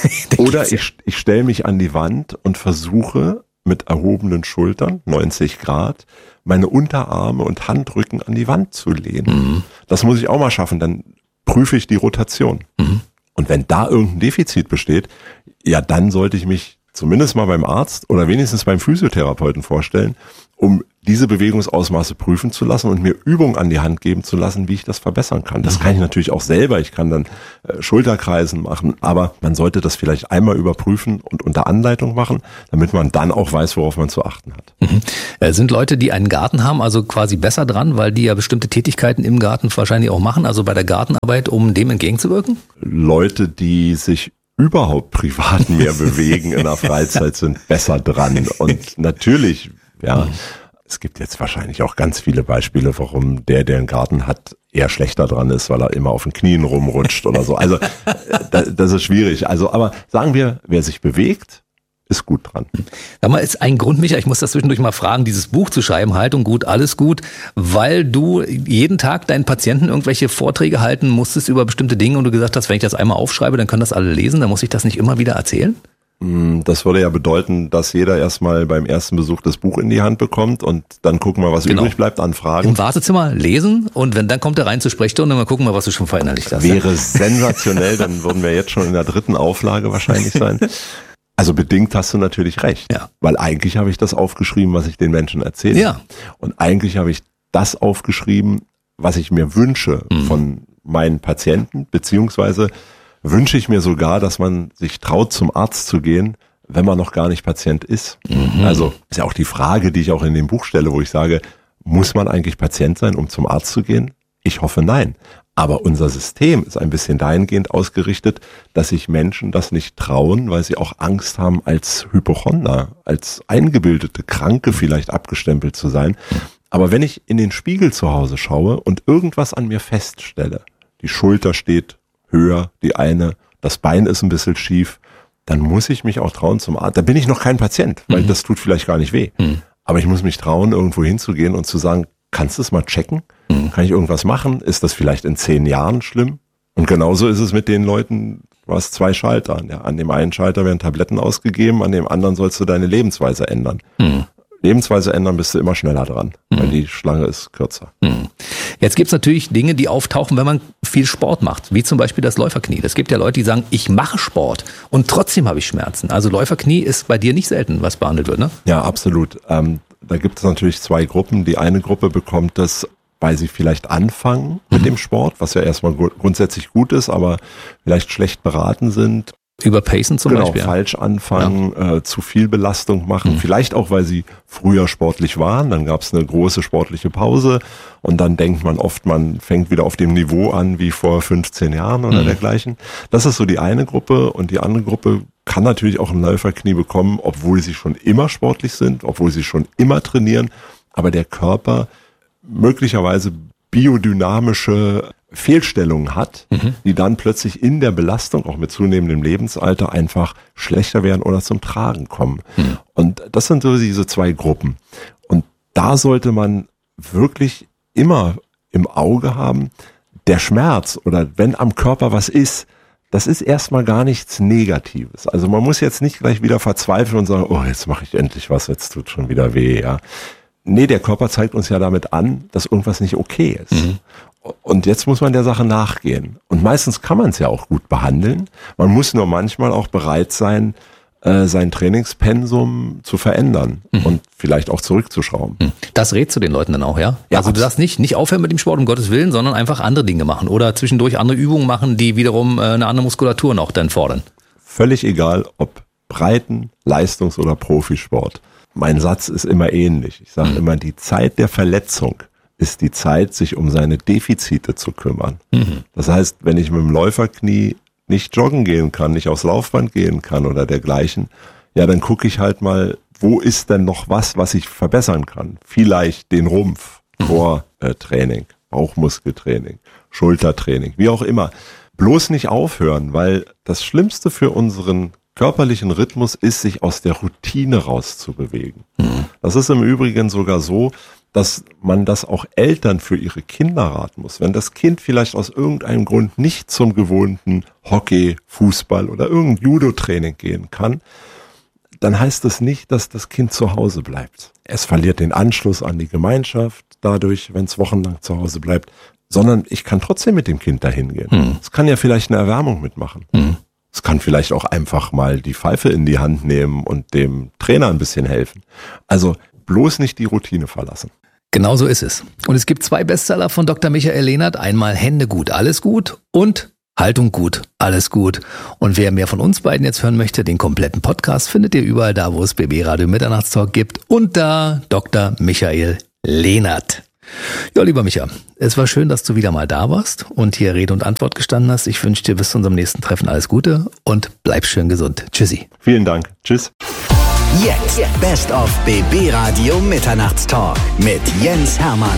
Oder ich stelle mich an die Wand und versuche mit erhobenen Schultern, 90 Grad, meine Unterarme und Handrücken an die Wand zu lehnen. Das muss ich auch mal schaffen, dann prüfe ich die Rotation. Und wenn da irgendein Defizit besteht, ja, dann sollte ich mich zumindest mal beim Arzt oder wenigstens beim Physiotherapeuten vorstellen, um diese Bewegungsausmaße prüfen zu lassen und mir Übungen an die Hand geben zu lassen, wie ich das verbessern kann. Das kann ich natürlich auch selber. Ich kann dann Schulterkreisen machen, aber man sollte das vielleicht einmal überprüfen und unter Anleitung machen, damit man dann auch weiß, worauf man zu achten hat. Sind Leute, die einen Garten haben, also quasi besser dran, weil die ja bestimmte Tätigkeiten im Garten wahrscheinlich auch machen, also bei der Gartenarbeit, um dem entgegenzuwirken? Leute, die sich überhaupt privat mehr bewegen in der Freizeit, sind besser dran. Und natürlich, ja, es gibt jetzt wahrscheinlich auch ganz viele Beispiele, warum der einen Garten hat, eher schlechter dran ist, weil er immer auf den Knien rumrutscht oder so. Also das ist schwierig. Also, aber sagen wir, wer sich bewegt, ist gut dran. Sag mal, ist ein Grund, Micha, ich muss das zwischendurch mal fragen, dieses Buch zu schreiben, Haltung gut, alles gut, weil du jeden Tag deinen Patienten irgendwelche Vorträge halten musstest über bestimmte Dinge und du gesagt hast, wenn ich das einmal aufschreibe, dann können das alle lesen, dann muss ich das nicht immer wieder erzählen? Das würde ja bedeuten, dass jeder erstmal beim ersten Besuch das Buch in die Hand bekommt und dann gucken wir, was übrig bleibt an Fragen. Im Wartezimmer lesen und wenn dann kommt er rein zur Sprechstunde und dann gucken wir, was du schon verinnerlicht hast. Wäre sensationell, dann würden wir jetzt schon in der 3. Auflage wahrscheinlich sein. Also bedingt hast du natürlich recht, weil eigentlich habe ich das aufgeschrieben, was ich den Menschen erzähle. Ja. Und eigentlich habe ich das aufgeschrieben, was ich mir wünsche von meinen Patienten, beziehungsweise wünsche ich mir sogar, dass man sich traut, zum Arzt zu gehen, wenn man noch gar nicht Patient ist. Also ist ja auch die Frage, die ich auch in dem Buch stelle, wo ich sage, muss man eigentlich Patient sein, um zum Arzt zu gehen? Ich hoffe, nein. Aber unser System ist ein bisschen dahingehend ausgerichtet, dass sich Menschen das nicht trauen, weil sie auch Angst haben, als Hypochonder, als eingebildete Kranke vielleicht abgestempelt zu sein. Aber wenn ich in den Spiegel zu Hause schaue und irgendwas an mir feststelle, die Schulter steht höher, das Bein ist ein bisschen schief, dann muss ich mich auch trauen zum Arzt. Da bin ich noch kein Patient, weil das tut vielleicht gar nicht weh. Aber ich muss mich trauen, irgendwo hinzugehen und zu sagen, kannst du es mal checken? Kann ich irgendwas machen? Ist das vielleicht in 10 Jahren schlimm? Und genauso ist es mit den Leuten, du hast 2 Schalter. Ja, an dem einen Schalter werden Tabletten ausgegeben, an dem anderen sollst du deine Lebensweise ändern. Lebensweise ändern, bist du immer schneller dran, weil die Schlange ist kürzer. Jetzt gibt's natürlich Dinge, die auftauchen, wenn man viel Sport macht, wie zum Beispiel das Läuferknie. Es gibt ja Leute, die sagen, ich mache Sport und trotzdem habe ich Schmerzen. Also Läuferknie ist bei dir nicht selten, was behandelt wird, ne? Ja, absolut. Da gibt es natürlich 2 Gruppen. Die eine Gruppe bekommt das, weil sie vielleicht anfangen mit dem Sport, was ja erstmal grundsätzlich gut ist, aber vielleicht schlecht beraten sind. Überpacen zum Beispiel. Genau, falsch anfangen, zu viel Belastung machen. Vielleicht auch, weil sie früher sportlich waren. Dann gab es eine große sportliche Pause und dann denkt man oft, man fängt wieder auf dem Niveau an wie vor 15 Jahren oder dergleichen. Das ist so die eine Gruppe und die andere Gruppe kann natürlich auch ein Läuferknie bekommen, obwohl sie schon immer sportlich sind, obwohl sie schon immer trainieren, aber der Körper möglicherweise biodynamische Fehlstellungen hat, die dann plötzlich in der Belastung, auch mit zunehmendem Lebensalter, einfach schlechter werden oder zum Tragen kommen. Und das sind so diese 2 Gruppen. Und da sollte man wirklich immer im Auge haben, der Schmerz oder wenn am Körper was ist, das ist erstmal gar nichts Negatives. Also man muss jetzt nicht gleich wieder verzweifeln und sagen, oh, jetzt mache ich endlich was, jetzt tut schon wieder weh, ja. Nee, der Körper zeigt uns ja damit an, dass irgendwas nicht okay ist. Und jetzt muss man der Sache nachgehen. Und meistens kann man es ja auch gut behandeln. Man muss nur manchmal auch bereit sein, sein Trainingspensum zu verändern und vielleicht auch zurückzuschrauben. Das rätst du den Leuten dann auch, ja? Ja, also du sagst nicht aufhören mit dem Sport, um Gottes Willen, sondern einfach andere Dinge machen oder zwischendurch andere Übungen machen, die wiederum eine andere Muskulatur noch dann fordern. Völlig egal, ob Breiten-, Leistungs- oder Profisport. Mein Satz ist immer ähnlich. Ich sage immer, die Zeit der Verletzung ist die Zeit, sich um seine Defizite zu kümmern. Das heißt, wenn ich mit dem Läuferknie nicht joggen gehen kann, nicht aufs Laufband gehen kann oder dergleichen, ja, dann gucke ich halt mal, wo ist denn noch was ich verbessern kann? Vielleicht den Rumpf, Core-Training, Bauchmuskeltraining, Schultertraining, wie auch immer. Bloß nicht aufhören, weil das Schlimmste für unseren körperlichen Rhythmus ist, sich aus der Routine rauszubewegen. Das ist im Übrigen sogar so, dass man das auch Eltern für ihre Kinder raten muss. Wenn das Kind vielleicht aus irgendeinem Grund nicht zum gewohnten Hockey, Fußball oder irgendein Judo-Training gehen kann, dann heißt das nicht, dass das Kind zu Hause bleibt. Es verliert den Anschluss an die Gemeinschaft dadurch, wenn es wochenlang zu Hause bleibt, sondern ich kann trotzdem mit dem Kind dahin gehen. Es kann ja vielleicht eine Erwärmung mitmachen. Es kann vielleicht auch einfach mal die Pfeife in die Hand nehmen und dem Trainer ein bisschen helfen. Also bloß nicht die Routine verlassen. Genau so ist es. Und es gibt 2 Bestseller von Dr. Michael Lehnert. Einmal Hände gut, alles gut und Haltung gut, alles gut. Und wer mehr von uns beiden jetzt hören möchte, den kompletten Podcast findet ihr überall da, wo es BB Radio Mitternachtstalk gibt, unter Dr. Michael Lehnert. Ja, lieber Micha, es war schön, dass du wieder mal da warst und hier Rede und Antwort gestanden hast. Ich wünsche dir bis zu unserem nächsten Treffen alles Gute und bleib schön gesund. Tschüssi. Vielen Dank. Tschüss. Jetzt Best of BB Radio Mitternachtstalk mit Jens Hermann.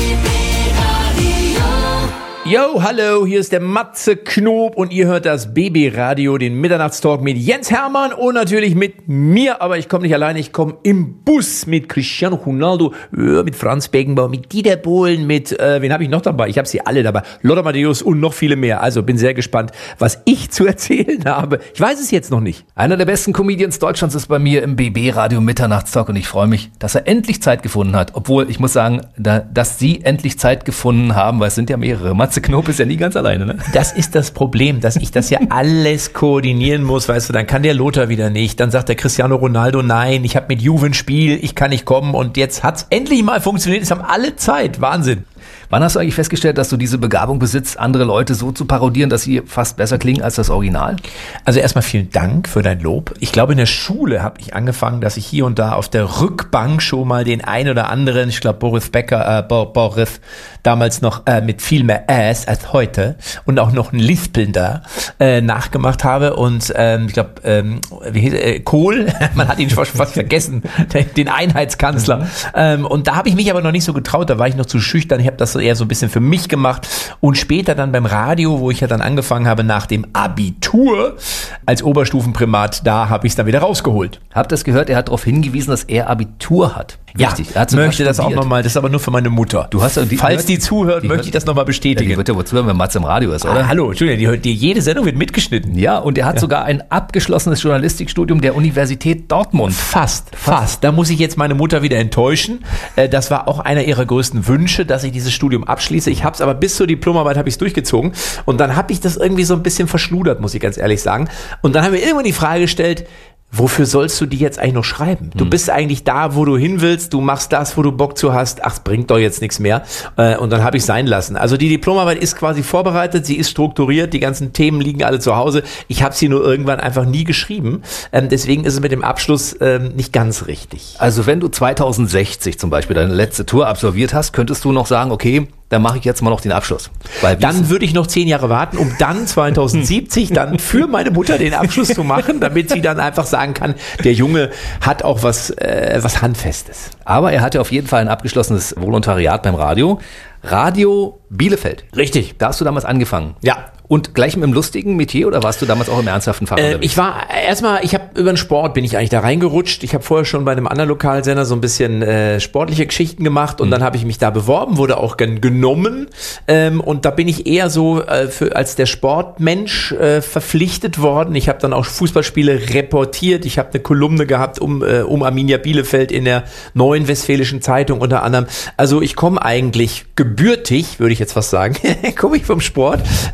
Yo, hallo, hier ist der Matze Knob und ihr hört das BB Radio, den Mitternachtstalk mit Jens Hermann und natürlich mit mir, aber ich komme nicht alleine, ich komme im Bus mit Cristiano Ronaldo, mit Franz Beckenbauer, mit Dieter Bohlen, mit, wen habe ich noch dabei? Ich habe sie alle dabei, Lothar Matthäus und noch viele mehr, also bin sehr gespannt, was ich zu erzählen habe. Ich weiß es jetzt noch nicht. Einer der besten Comedians Deutschlands ist bei mir im BB Radio Mitternachtstalk und ich freue mich, dass er endlich Zeit gefunden hat, obwohl ich muss sagen, dass Sie endlich Zeit gefunden haben, weil es sind ja mehrere. Matze Knob ist ja nie ganz alleine, ne? Das ist das Problem, dass ich das ja alles koordinieren muss, weißt du, dann kann der Lothar wieder nicht, dann sagt der Cristiano Ronaldo, nein, ich habe mit Juve ein Spiel, ich kann nicht kommen und jetzt hat's endlich mal funktioniert, es haben alle Zeit, Wahnsinn. Wann hast du eigentlich festgestellt, dass du diese Begabung besitzt, andere Leute so zu parodieren, dass sie fast besser klingen als das Original? Also erstmal vielen Dank für dein Lob. Ich glaube, in der Schule habe ich angefangen, dass ich hier und da auf der Rückbank schon mal den ein oder anderen, ich glaube Boris damals noch mit viel mehr Ass als heute und auch noch ein Lispeln da nachgemacht habe und ich glaube, Kohl, man hat ihn fast vergessen, den Einheitskanzler. Und da habe ich mich aber noch nicht so getraut, da war ich noch zu schüchtern, ich habe das eher so ein bisschen für mich gemacht und später dann beim Radio, wo ich ja dann angefangen habe nach dem Abitur als Oberstufenprimat, da habe ich es dann wieder rausgeholt. Habt ihr es gehört, er hat darauf hingewiesen, dass er Abitur hat. Richtig, ja, er möchte das auch nochmal, das ist aber nur für meine Mutter. Du hast Falls die zuhört, möchte ich das nochmal bestätigen. Ja, die wird ja wohl zuhören, wenn Matze im Radio ist, oder? Hallo, Entschuldigung, jede Sendung wird mitgeschnitten. Ja, und er hat sogar ein abgeschlossenes Journalistikstudium der Universität Dortmund. Fast. Da muss ich jetzt meine Mutter wieder enttäuschen. Das war auch einer ihrer größten Wünsche, dass ich dieses Studium abschließe. Ich habe es aber bis zur Diplomarbeit habe ich es durchgezogen und dann habe ich das irgendwie so ein bisschen verschludert, muss ich ganz ehrlich sagen. Und dann haben wir irgendwann die Frage gestellt, wofür sollst du die jetzt eigentlich noch schreiben? Du bist eigentlich da, wo du hin willst, du machst das, wo du Bock zu hast, ach, es bringt doch jetzt nichts mehr. Und dann habe ich es sein lassen. Also die Diplomarbeit ist quasi vorbereitet, sie ist strukturiert, die ganzen Themen liegen alle zu Hause. Ich habe sie nur irgendwann einfach nie geschrieben. Deswegen ist es mit dem Abschluss nicht ganz richtig. Also wenn du 2060 zum Beispiel deine letzte Tour absolviert hast, könntest du noch sagen, okay, dann mache ich jetzt mal noch den Abschluss. Weil dann würde ich noch 10 Jahre warten, um dann 2070 dann für meine Mutter den Abschluss zu machen, damit sie dann einfach sagen kann, der Junge hat auch was Handfestes. Aber er hatte auf jeden Fall ein abgeschlossenes Volontariat beim Radio. Radio Bielefeld. Richtig. Da hast du damals angefangen. Ja. Und gleich mit dem lustigen Metier oder warst du damals auch im ernsthaften Fach unterwegs? Ich war ich habe über den Sport bin ich eigentlich da reingerutscht. Ich habe vorher schon bei einem anderen Lokalsender so ein bisschen sportliche Geschichten gemacht und dann habe ich mich da beworben, wurde auch genommen und da bin ich eher so als der Sportmensch verpflichtet worden. Ich habe dann auch Fußballspiele reportiert. Ich habe eine Kolumne gehabt um Arminia Bielefeld in der Neuen Westfälischen Zeitung unter anderem. Also ich komme eigentlich gebürtig, würde ich jetzt fast sagen, komme ich vom Sport und dann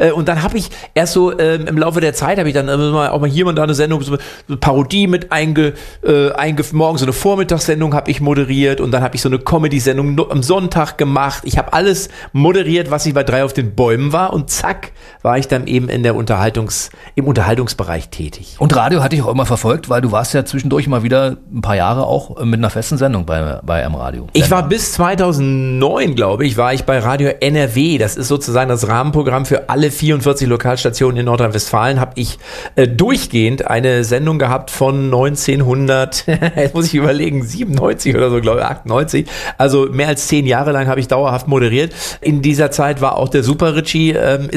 habe ich erst so im Laufe der Zeit, habe ich dann auch mal hier und da eine Sendung, so eine Parodie mit morgen so eine Vormittagssendung habe ich moderiert und dann habe ich so eine Comedy-Sendung am Sonntag gemacht. Ich habe alles moderiert, was ich bei 3 auf den Bäumen war und zack, war ich dann eben im Unterhaltungsbereich tätig. Und Radio hatte ich auch immer verfolgt, weil du warst ja zwischendurch mal wieder ein paar Jahre auch mit einer festen Sendung bei M-Radio. Ich war bis 2009, glaube ich, war ich bei Radio NRW. Das ist sozusagen das Rahmenprogramm für alle 44 Lokalstationen in Nordrhein-Westfalen. Habe ich durchgehend eine Sendung gehabt von 1900, jetzt muss ich überlegen, 97 oder so, glaube ich, 98. Also mehr als 10 Jahre lang habe ich dauerhaft moderiert. In dieser Zeit war auch der Super Ritchie,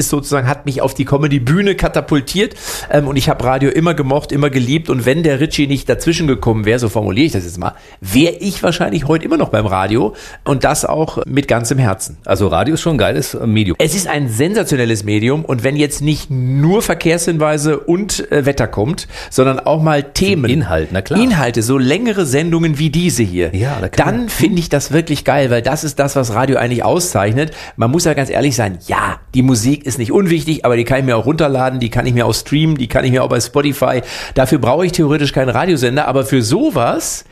hat mich auf die Comedy-Bühne katapultiert. Und ich habe Radio immer gemocht, immer geliebt. Und wenn der Ritchie nicht dazwischen gekommen wäre, so formuliere ich das jetzt mal, wäre ich wahrscheinlich heute immer noch beim Radio. Und das auch mit ganzem Herzen. Also Radio ist schon ein geiles Medium. Es ist ein sensationelles Medium. Und wenn jetzt nicht nur Verkehrshinweise und Wetter kommt, sondern auch mal Themen. Inhalt, na klar. Inhalte, so längere Sendungen wie diese hier. Ja, dann finde ich das wirklich geil, weil das ist das, was Radio eigentlich auszeichnet. Man muss ja ganz ehrlich sein, ja, die Musik ist nicht unwichtig, aber die kann ich mir auch runterladen, die kann ich mir auch streamen, die kann ich mir auch bei Spotify. Dafür brauche ich theoretisch keinen Radiosender, aber für sowas,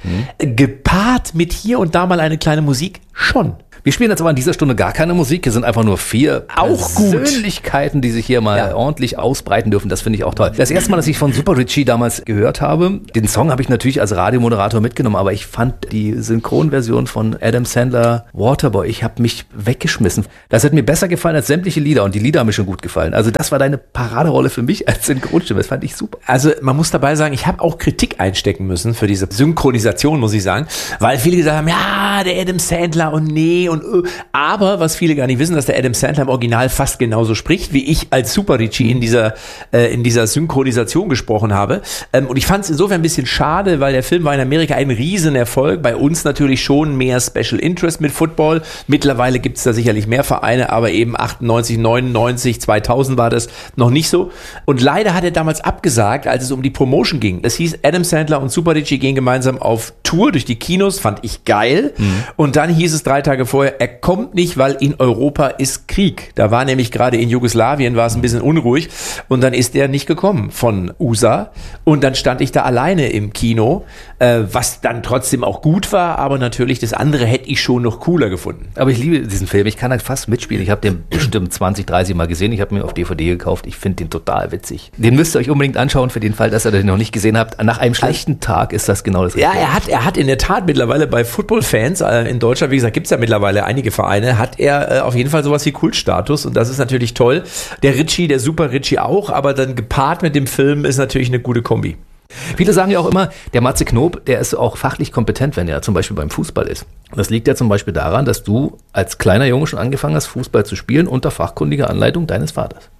gepaart mit hier und da mal eine kleine Musik, schon. Wir spielen jetzt aber in dieser Stunde gar keine Musik. Hier sind einfach nur 4 Persönlichkeiten, die sich hier mal ordentlich ausbreiten dürfen. Das finde ich auch toll. Das erste Mal, dass ich von Super Ritchie damals gehört habe, den Song habe ich natürlich als Radiomoderator mitgenommen, aber ich fand die Synchronversion von Adam Sandler, Waterboy, ich habe mich weggeschmissen. Das hat mir besser gefallen als sämtliche Lieder und die Lieder haben mir schon gut gefallen. Also das war deine Paraderolle für mich als Synchronstimme. Das fand ich super. Also man muss dabei sagen, ich habe auch Kritik einstecken müssen für diese Synchronisation, muss ich sagen, weil viele gesagt haben, ja, der Adam Sandler und nee und aber was viele gar nicht wissen, dass der Adam Sandler im Original fast genauso spricht, wie ich als Super Ritchie in dieser Synchronisation gesprochen habe. Und ich fand es insofern ein bisschen schade, weil der Film war in Amerika ein Riesenerfolg. Bei uns natürlich schon mehr Special Interest mit Football. Mittlerweile gibt es da sicherlich mehr Vereine, aber eben 98, 99, 2000 war das noch nicht so. Und leider hat er damals abgesagt, als es um die Promotion ging. Das hieß, Adam Sandler und Super Ritchie gehen gemeinsam auf Tour durch die Kinos, fand ich geil. Und dann hieß es 3 Tage vorher, er kommt nicht, weil in Europa ist Krieg. Da war nämlich gerade in Jugoslawien, war es ein bisschen unruhig und dann ist er nicht gekommen von USA und dann stand ich da alleine im Kino, was dann trotzdem auch gut war, aber natürlich das andere hätte ich schon noch cooler gefunden. Aber ich liebe diesen Film, ich kann halt fast mitspielen. Ich habe den bestimmt 20, 30 Mal gesehen, ich habe mir auf DVD gekauft, ich finde den total witzig. Den müsst ihr euch unbedingt anschauen, für den Fall, dass ihr den noch nicht gesehen habt. Nach einem schlechten Tag ist das genau das Richtige. Ja, er hat in der Tat mittlerweile bei Football-Fans in Deutschland, wie gesagt, gibt es ja mittlerweile einige Vereine, hat er auf jeden Fall sowas wie Kultstatus und das ist natürlich toll. Der Ritchie, der Super Ritchie auch, aber dann gepaart mit dem Film ist natürlich eine gute Kombi. Viele sagen ja auch immer, der Matze Knob, der ist auch fachlich kompetent, wenn er zum Beispiel beim Fußball ist. Das liegt ja zum Beispiel daran, dass du als kleiner Junge schon angefangen hast, Fußball zu spielen unter fachkundiger Anleitung deines Vaters.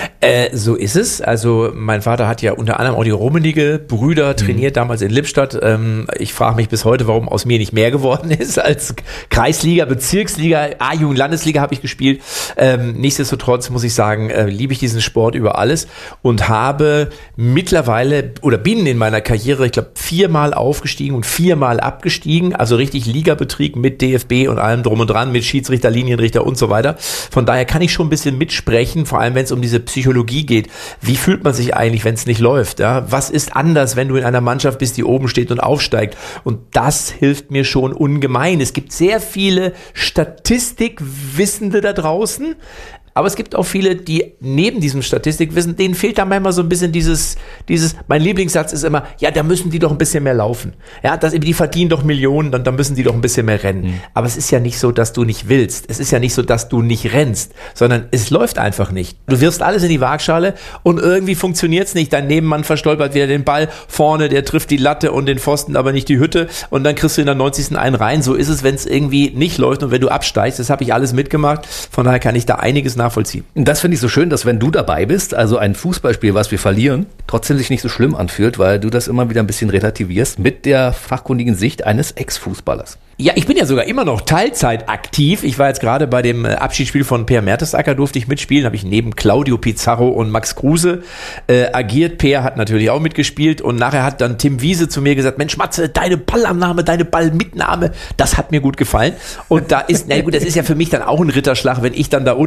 So ist es. Also mein Vater hat ja unter anderem auch die Rummenigge-Brüder trainiert, damals in Lippstadt. Ich frage mich bis heute, warum aus mir nicht mehr geworden ist. Als Kreisliga, Bezirksliga, A-Jugend, Landesliga habe ich gespielt. Nichtsdestotrotz muss ich sagen, liebe ich diesen Sport über alles und habe mittlerweile oder bin in meiner Karriere, ich glaube, 4-mal aufgestiegen und 4-mal abgestiegen. Also richtig Ligabetrieb mit DFB und allem drum und dran, mit Schiedsrichter, Linienrichter und so weiter. Von daher kann ich schon ein bisschen mitsprechen, vor allem wenn es um diese Psychologie geht. Wie fühlt man sich eigentlich, wenn es nicht läuft? Ja? Was ist anders, wenn du in einer Mannschaft bist, die oben steht und aufsteigt? Und das hilft mir schon ungemein. Es gibt sehr viele Statistikwissende da draußen, aber es gibt auch viele, die neben diesem Statistikwissen, denen fehlt da manchmal so ein bisschen dieses, mein Lieblingssatz ist immer, ja, da müssen die doch ein bisschen mehr laufen. Ja, die verdienen doch Millionen, dann müssen die doch ein bisschen mehr rennen. Aber es ist ja nicht so, dass du nicht willst. Es ist ja nicht so, dass du nicht rennst, sondern es läuft einfach nicht. Du wirfst alles in die Waagschale und irgendwie funktioniert's nicht. Dein Nebenmann verstolpert wieder den Ball vorne, der trifft die Latte und den Pfosten, aber nicht die Hütte und dann kriegst du in der 90. einen rein. So ist es, wenn es irgendwie nicht läuft und wenn du absteigst. Das habe ich alles mitgemacht. Von daher kann ich da einiges nachvollziehen. Und das finde ich so schön, dass wenn du dabei bist, also ein Fußballspiel, was wir verlieren, trotzdem sich nicht so schlimm anfühlt, weil du das immer wieder ein bisschen relativierst mit der fachkundigen Sicht eines Ex-Fußballers. Ja, ich bin ja sogar immer noch Teilzeit aktiv. Ich war jetzt gerade bei dem Abschiedsspiel von Per Mertesacker, durfte ich mitspielen. Habe ich neben Claudio Pizarro und Max Kruse agiert. Per hat natürlich auch mitgespielt und nachher hat dann Tim Wiese zu mir gesagt, Mensch Matze, deine Ballannahme, deine Ballmitnahme, das hat mir gut gefallen. Und da ist, na gut, das ist ja für mich dann auch ein Ritterschlag, wenn ich dann da unten aus der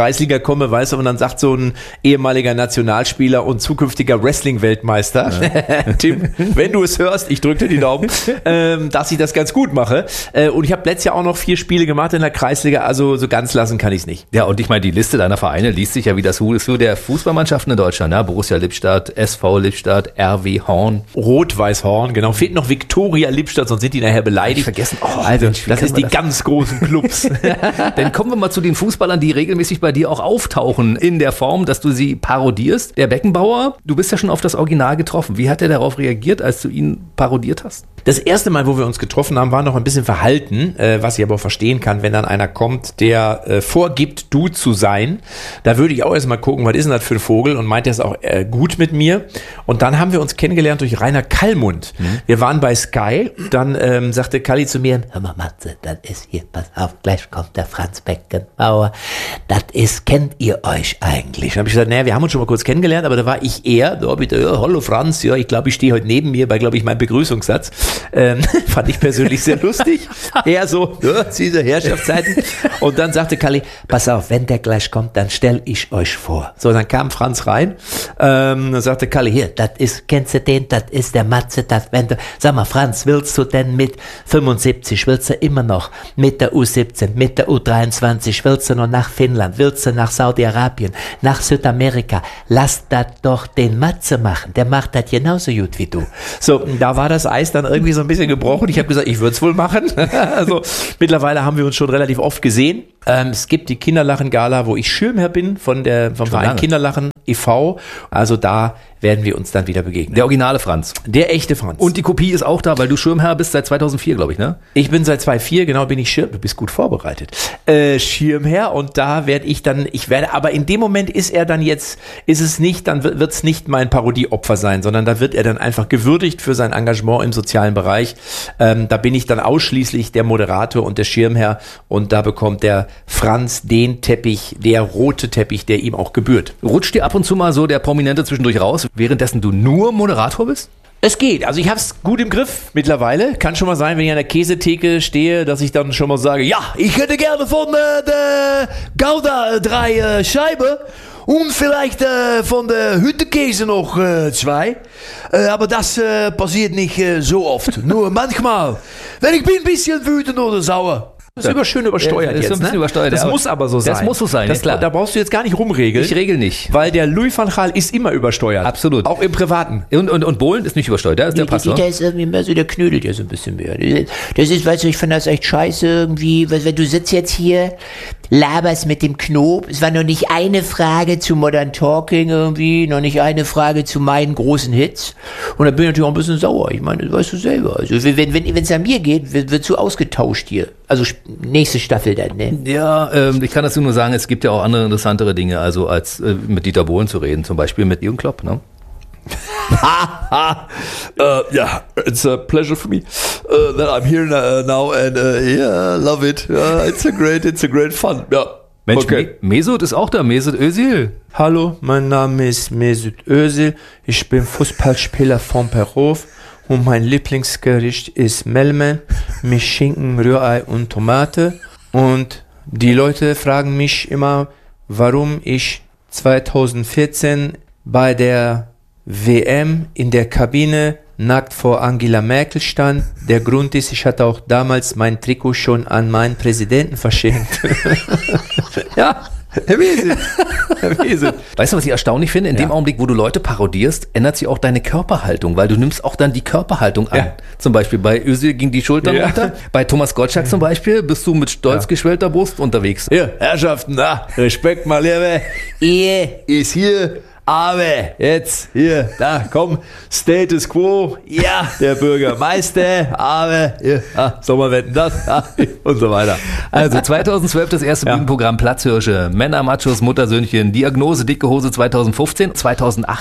Kreisliga komme, weißt du, und dann sagt so ein ehemaliger Nationalspieler und zukünftiger Wrestling-Weltmeister, Tim, wenn du es hörst, ich drücke dir die Daumen, dass ich das ganz gut mache. Und ich habe letztes Jahr auch noch 4 Spiele gemacht in der Kreisliga, also so ganz lassen kann ich es nicht. Ja, und ich meine, die Liste deiner Vereine liest sich ja wie das Who is Who der Fußballmannschaften in Deutschland. Ne? Borussia Lippstadt, SV Lippstadt, RW Horn. Rot-Weiß Horn, genau. Fehlt noch Viktoria Lippstadt, sonst sind die nachher beleidigt. Vergessen. Also, das ist die ganz großen Clubs. Dann kommen wir mal zu den Fußballern, die regelmäßig bei dir auch auftauchen in der Form, dass du sie parodierst. Der Beckenbauer, du bist ja schon auf das Original getroffen. Wie hat er darauf reagiert, als du ihn parodiert hast? Das erste Mal, wo wir uns getroffen haben, war noch ein bisschen verhalten, was ich aber verstehen kann, wenn dann einer kommt, der vorgibt, du zu sein. Da würde ich auch erstmal gucken, was ist denn das für ein Vogel, und meint er es auch gut mit mir. Und dann haben wir uns kennengelernt durch Rainer Kallmund. Wir waren bei Sky, dann sagte Kalli zu mir, hör mal Matze, das ist hier, pass auf, gleich kommt der Franz Beckenbauer. Das ist, kennt ihr euch eigentlich? Dann habe ich gesagt, naja, wir haben uns schon mal kurz kennengelernt, aber da war ich eher, da bitte, ja, hallo Franz, ja, ich glaube, ich stehe heute neben mir bei, glaube ich, meinem Begrüßungssatz. Fand ich persönlich sehr lustig. Eher so, ja, diese Herrschaftszeiten. Und dann sagte Kalli, pass auf, wenn der gleich kommt, dann stell ich euch vor. So, dann kam Franz rein, dann sagte Kalli, hier, das ist, kennst du den, das ist der Matze, das, wenn du, sag mal, Franz, willst du denn mit 75, willst du immer noch mit der U17, mit der U23, willst du noch nach Finnland, willst du nach Saudi-Arabien, nach Südamerika, lass das doch den Matze machen, der macht das genauso gut wie du. So, da war das Eis dann irgendwie so ein bisschen gebrochen. Ich habe gesagt, ich würde es wohl machen. Also mittlerweile haben wir uns schon relativ oft gesehen. Es gibt die Kinderlachen-Gala, wo ich Schirmherr bin vom Verein Kinderlachen e.V. Also da werden wir uns dann wieder begegnen. Der originale Franz. Der echte Franz. Und die Kopie ist auch da, weil du Schirmherr bist seit 2004, glaube ich, ne? Ich bin seit 2004, genau, bin ich Schirmherr. Du bist gut vorbereitet. Schirmherr, und da werde ich dann, aber in dem Moment ist er dann jetzt, ist es nicht, dann wird es nicht mein Parodieopfer sein, sondern da wird er dann einfach gewürdigt für sein Engagement im sozialen Bereich. Da bin ich dann ausschließlich der Moderator und der Schirmherr, und da bekommt der Franz den Teppich, der rote Teppich, der ihm auch gebührt. Rutscht dir ab und zu mal so der Prominente zwischendurch raus, währenddessen du nur Moderator bist? Es geht, also ich habe es gut im Griff mittlerweile. Kann schon mal sein, wenn ich an der Käsetheke stehe, dass ich dann schon mal sage, ja, ich hätte gerne von der Gouda 3 Scheiben und vielleicht von der Hüttenkäse noch 2. Aber das passiert nicht so oft, nur manchmal, wenn ich bin ein bisschen wütend oder sauer. Das ist schön übersteuert jetzt, so ein bisschen übersteuert. Das muss aber so sein. Das muss so sein, das, klar. Da brauchst du jetzt gar nicht rumregeln. Ich regel nicht. Weil der Louis van Gaal ist immer übersteuert. Absolut. Auch im Privaten. Und Bohlen ist nicht übersteuert, der ist der Pastor. Der ist irgendwie mehr so, der knödelt ja so ein bisschen mehr. Das ist, weißt du, ich finde das echt scheiße irgendwie, weil wenn du sitzt jetzt hier, laberst mit dem Knob, es war noch nicht eine Frage zu Modern Talking irgendwie, noch nicht eine Frage zu meinen großen Hits. Und da bin ich natürlich auch ein bisschen sauer. Ich meine, das weißt du selber. Also wenn es an mir geht, wird so ausgetauscht hier. Also nächste Staffel dann, ne? Ja, ich kann dazu nur sagen, es gibt ja auch andere interessantere Dinge, also als mit Dieter Bohlen zu reden, zum Beispiel mit Jürgen Klopp, ne? Yeah, it's a pleasure for me that I'm here now and yeah, love it. It's a great fun. Yeah. Mensch, okay. Mesut ist auch da, Mesut Özil. Hallo, mein Name ist Mesut Özil. Ich bin Fußballspieler von Peru und mein Lieblingsgericht ist Melmen mit Schinken, Rührei und Tomate. Und die Leute fragen mich immer, warum ich 2014 bei der WM in der Kabine nackt vor Angela Merkel stand. Der Grund ist, ich hatte auch damals mein Trikot schon an meinen Präsidenten verschenkt. Ja, Herr Mesut. Weißt du, was ich erstaunlich finde? In dem Augenblick, wo du Leute parodierst, ändert sich auch deine Körperhaltung, weil du nimmst auch dann die Körperhaltung an. Ja. Zum Beispiel bei Özil ging die Schultern runter. Bei Thomas Gottschalk zum Beispiel bist du mit stolz geschwellter Brust unterwegs. Ja, Herrschaften, Respekt mal, liebe. Ehe ist hier. Aber jetzt, hier, da, komm, Status Quo, ja, der Bürgermeister, aber, ja, Sommerwetten, das, und so weiter. Also 2012 das erste Bühnenprogramm Platzhirsche, Männer, Machos, Muttersöhnchen, Diagnose, dicke Hose 2015, 2018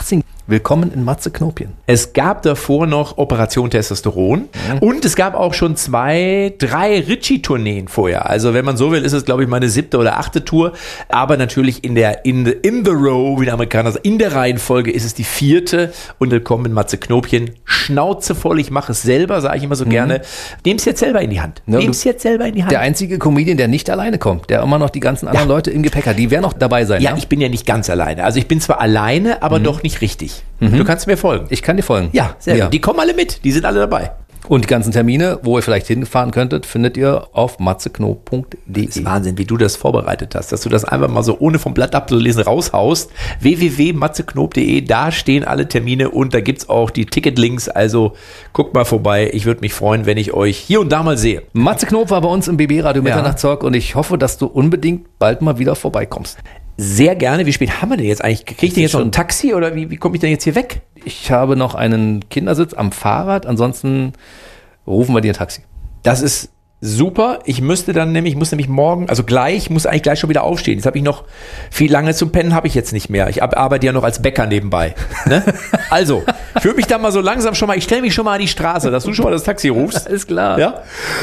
Willkommen in Matze Knopien. Es gab davor noch Operation Testosteron und es gab auch schon 2, 3 Ritchie-Tourneen vorher. Also wenn man so will, ist es, glaube ich, meine 7. oder 8. Tour. Aber natürlich in the row, wie der Amerikaner sagt, in der Reihenfolge ist es die 4. und Willkommen in Matze Knopien. Schnauze voll, ich mache es selber, sage ich immer so gerne. Nehm's jetzt selber in die Hand. Der einzige Comedian, der nicht alleine kommt, der immer noch die ganzen anderen Leute im Gepäck hat, die werden noch dabei sein. Ja, ich bin ja nicht ganz alleine. Also ich bin zwar alleine, aber doch nicht richtig. Du kannst mir folgen. Ich kann dir folgen. Ja, sehr gut. Die kommen alle mit. Die sind alle dabei. Und die ganzen Termine, wo ihr vielleicht hinfahren könntet, findet ihr auf matzeknob.de. Das ist Wahnsinn, wie du das vorbereitet hast, dass du das einfach mal so ohne vom Blatt abzulesen raushaust. www.matzeknob.de, da stehen alle Termine und da gibt's auch die Ticketlinks. Also guckt mal vorbei. Ich würde mich freuen, wenn ich euch hier und da mal sehe. Matze Knob war bei uns im BB Radio Mitternachtstalk und ich hoffe, dass du unbedingt bald mal wieder vorbeikommst. Sehr gerne. Wie spät haben wir denn jetzt eigentlich? Kriege ich denn jetzt noch ein Taxi oder wie komme ich denn jetzt hier weg? Ich habe noch einen Kindersitz am Fahrrad, ansonsten rufen wir dir ein Taxi. Das ist super. Ich muss nämlich morgen, also muss eigentlich gleich schon wieder aufstehen. Jetzt habe ich noch viel lange zum Pennen habe ich jetzt nicht mehr. Ich arbeite ja noch als Bäcker nebenbei. Ne? Also, ich würde mich da mal so langsam ich stelle mich schon mal an die Straße, dass du schon mal das Taxi rufst. Ist klar. Ja?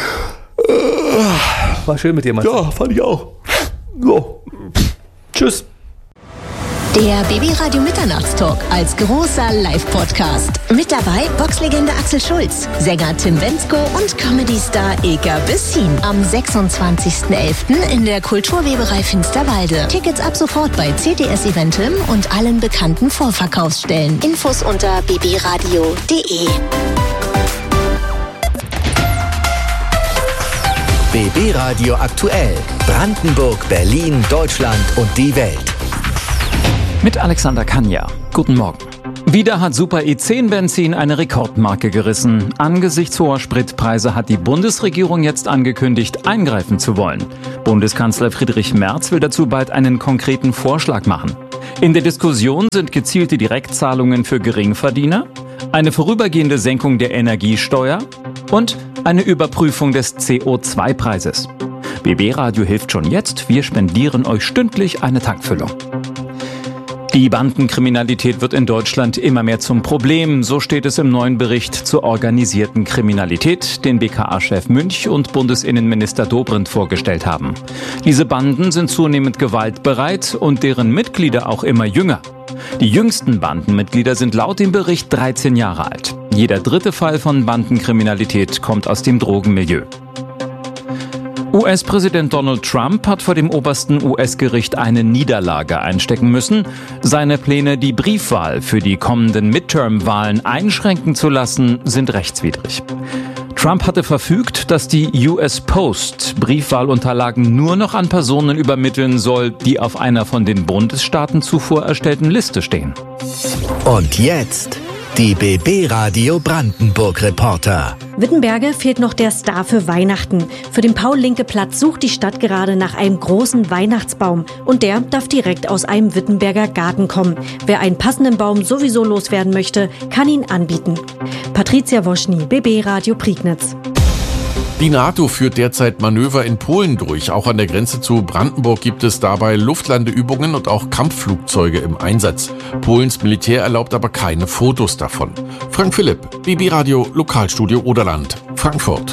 War schön mit dir, Matze. Ja, fand ich auch. Ja. Tschüss. Der BB Radio Mitternachtstalk als großer Live-Podcast. Mit dabei Boxlegende Axel Schulz, Sänger Tim Wenzko und Comedy-Star Eka Bessin. Am 26.11. in der Kulturweberei Finsterwalde. Tickets ab sofort bei CTS Eventim und allen bekannten Vorverkaufsstellen. Infos unter bbradio.de. BB Radio aktuell. Brandenburg, Berlin, Deutschland und die Welt. Mit Alexander Kanja. Guten Morgen. Wieder hat Super E10-Benzin eine Rekordmarke gerissen. Angesichts hoher Spritpreise hat die Bundesregierung jetzt angekündigt, eingreifen zu wollen. Bundeskanzler Friedrich Merz will dazu bald einen konkreten Vorschlag machen. In der Diskussion sind gezielte Direktzahlungen für Geringverdiener, eine vorübergehende Senkung der Energiesteuer und eine Überprüfung des CO2-Preises. BB Radio hilft schon jetzt. Wir spendieren euch stündlich eine Tankfüllung. Die Bandenkriminalität wird in Deutschland immer mehr zum Problem. So steht es im neuen Bericht zur organisierten Kriminalität, den BKA-Chef Münch und Bundesinnenminister Dobrindt vorgestellt haben. Diese Banden sind zunehmend gewaltbereit und deren Mitglieder auch immer jünger. Die jüngsten Bandenmitglieder sind laut dem Bericht 13 Jahre alt. Jeder 3. Fall von Bandenkriminalität kommt aus dem Drogenmilieu. US-Präsident Donald Trump hat vor dem obersten US-Gericht eine Niederlage einstecken müssen. Seine Pläne, die Briefwahl für die kommenden Midterm-Wahlen einschränken zu lassen, sind rechtswidrig. Trump hatte verfügt, dass die US Post Briefwahlunterlagen nur noch an Personen übermitteln soll, die auf einer von den Bundesstaaten zuvor erstellten Liste stehen. Und jetzt die BB Radio Brandenburg Reporter. Wittenberge fehlt noch der Star für Weihnachten. Für den Paul-Linke-Platz sucht die Stadt gerade nach einem großen Weihnachtsbaum. Und der darf direkt aus einem Wittenberger Garten kommen. Wer einen passenden Baum sowieso loswerden möchte, kann ihn anbieten. Patricia Woschny, BB Radio Prignitz. Die NATO führt derzeit Manöver in Polen durch. Auch an der Grenze zu Brandenburg gibt es dabei Luftlandeübungen und auch Kampfflugzeuge im Einsatz. Polens Militär erlaubt aber keine Fotos davon. Frank Philipp, BB Radio Lokalstudio Oderland, Frankfurt.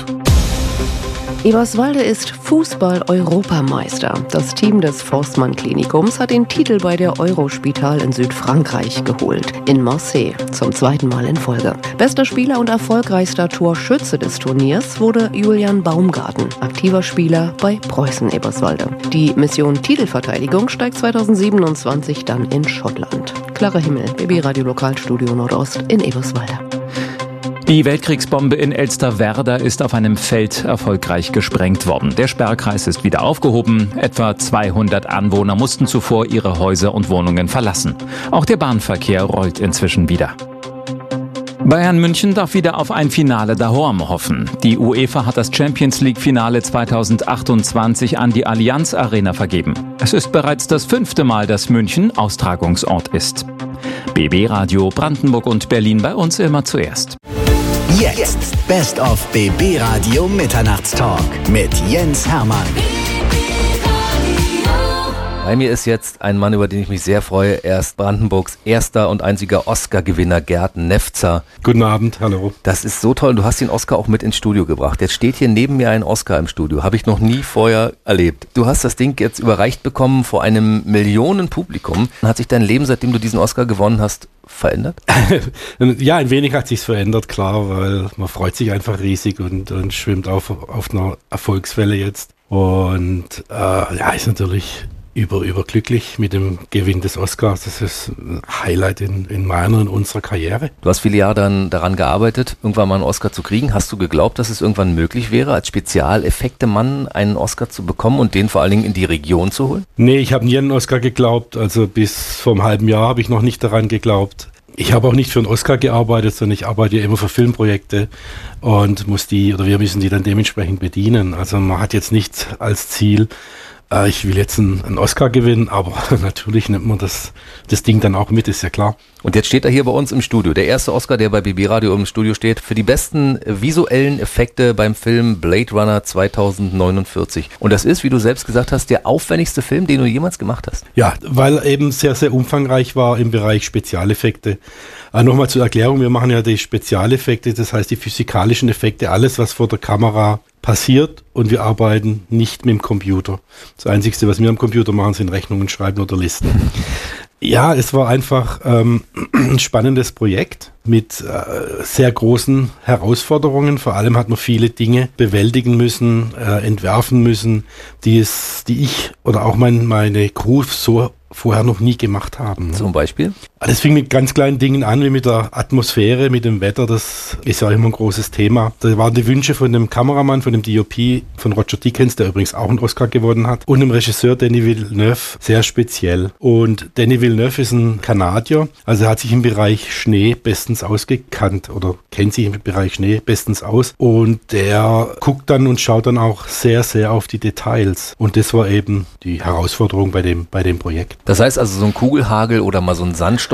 Eberswalde ist Fußball-Europameister. Das Team des Forstmann-Klinikums hat den Titel bei der Eurospital in Südfrankreich geholt. In Marseille, zum 2. Mal in Folge. Bester Spieler und erfolgreichster Torschütze des Turniers wurde Julian Baumgarten, aktiver Spieler bei Preußen Eberswalde. Die Mission Titelverteidigung steigt 2027 dann in Schottland. Klarer Himmel, BB Radio Lokalstudio Nordost in Eberswalde. Die Weltkriegsbombe in Elsterwerda ist auf einem Feld erfolgreich gesprengt worden. Der Sperrkreis ist wieder aufgehoben. Etwa 200 Anwohner mussten zuvor ihre Häuser und Wohnungen verlassen. Auch der Bahnverkehr rollt inzwischen wieder. Bayern München darf wieder auf ein Finale daheim hoffen. Die UEFA hat das Champions-League-Finale 2028 an die Allianz Arena vergeben. Es ist bereits das 5. Mal, dass München Austragungsort ist. BB Radio Brandenburg und Berlin bei uns immer zuerst. Jetzt Best of BB Radio Mitternachtstalk mit Jens Hermann. Bei mir ist jetzt ein Mann, über den ich mich sehr freue. Er ist Brandenburgs erster und einziger Oscar-Gewinner, Gerd Nefzer. Guten Abend, hallo. Das ist so toll. Du hast den Oscar auch mit ins Studio gebracht. Jetzt steht hier neben mir ein Oscar im Studio. Habe ich noch nie vorher erlebt. Du hast das Ding jetzt überreicht bekommen vor einem Millionenpublikum. Hat sich dein Leben, seitdem du diesen Oscar gewonnen hast, verändert? Ja, ein wenig hat sich's verändert, klar, weil man freut sich einfach riesig und schwimmt auf einer Erfolgswelle jetzt. Und ist natürlich überglücklich mit dem Gewinn des Oscars. Das ist ein Highlight in meiner und unserer Karriere. Du hast viele Jahre dann daran gearbeitet, irgendwann mal einen Oscar zu kriegen. Hast du geglaubt, dass es irgendwann möglich wäre, als Spezialeffekte-Mann einen Oscar zu bekommen und den vor allen Dingen in die Region zu holen? Nee, ich habe nie an einen Oscar geglaubt. Also bis vor einem halben Jahr habe ich noch nicht daran geglaubt. Ich habe auch nicht für einen Oscar gearbeitet, sondern ich arbeite ja immer für Filmprojekte und wir müssen die dann dementsprechend bedienen. Also man hat jetzt nicht als Ziel, ich will jetzt einen Oscar gewinnen, aber natürlich nimmt man das Ding dann auch mit, ist ja klar. Und jetzt steht er hier bei uns im Studio. Der erste Oscar, der bei BB Radio im Studio steht, für die besten visuellen Effekte beim Film Blade Runner 2049. Und das ist, wie du selbst gesagt hast, der aufwendigste Film, den du jemals gemacht hast. Ja, weil er eben sehr, sehr umfangreich war im Bereich Spezialeffekte. Nochmal zur Erklärung, wir machen ja die Spezialeffekte, das heißt die physikalischen Effekte, alles was vor der Kamera passiert, und wir arbeiten nicht mit dem Computer. Das Einzige, was wir am Computer machen, sind Rechnungen schreiben oder Listen. Ja, es war einfach ein spannendes Projekt mit sehr großen Herausforderungen. Vor allem hat man viele Dinge bewältigen müssen, entwerfen müssen, die ich oder auch meine Crew so vorher noch nie gemacht haben. Zum Beispiel? Das fing mit ganz kleinen Dingen an, wie mit der Atmosphäre, mit dem Wetter. Das ist ja immer ein großes Thema. Da waren die Wünsche von dem Kameramann, von dem DOP, von Roger Deakins, der übrigens auch einen Oscar gewonnen hat, und dem Regisseur Denis Villeneuve sehr speziell. Und Denis Villeneuve ist ein Kanadier, also er hat sich im Bereich Schnee bestens ausgekannt oder kennt sich im Bereich Schnee bestens aus. Und der guckt dann und schaut dann auch sehr, sehr auf die Details. Und das war eben die Herausforderung bei dem Projekt. Das heißt also, so ein Kugelhagel oder mal so ein Sandsturm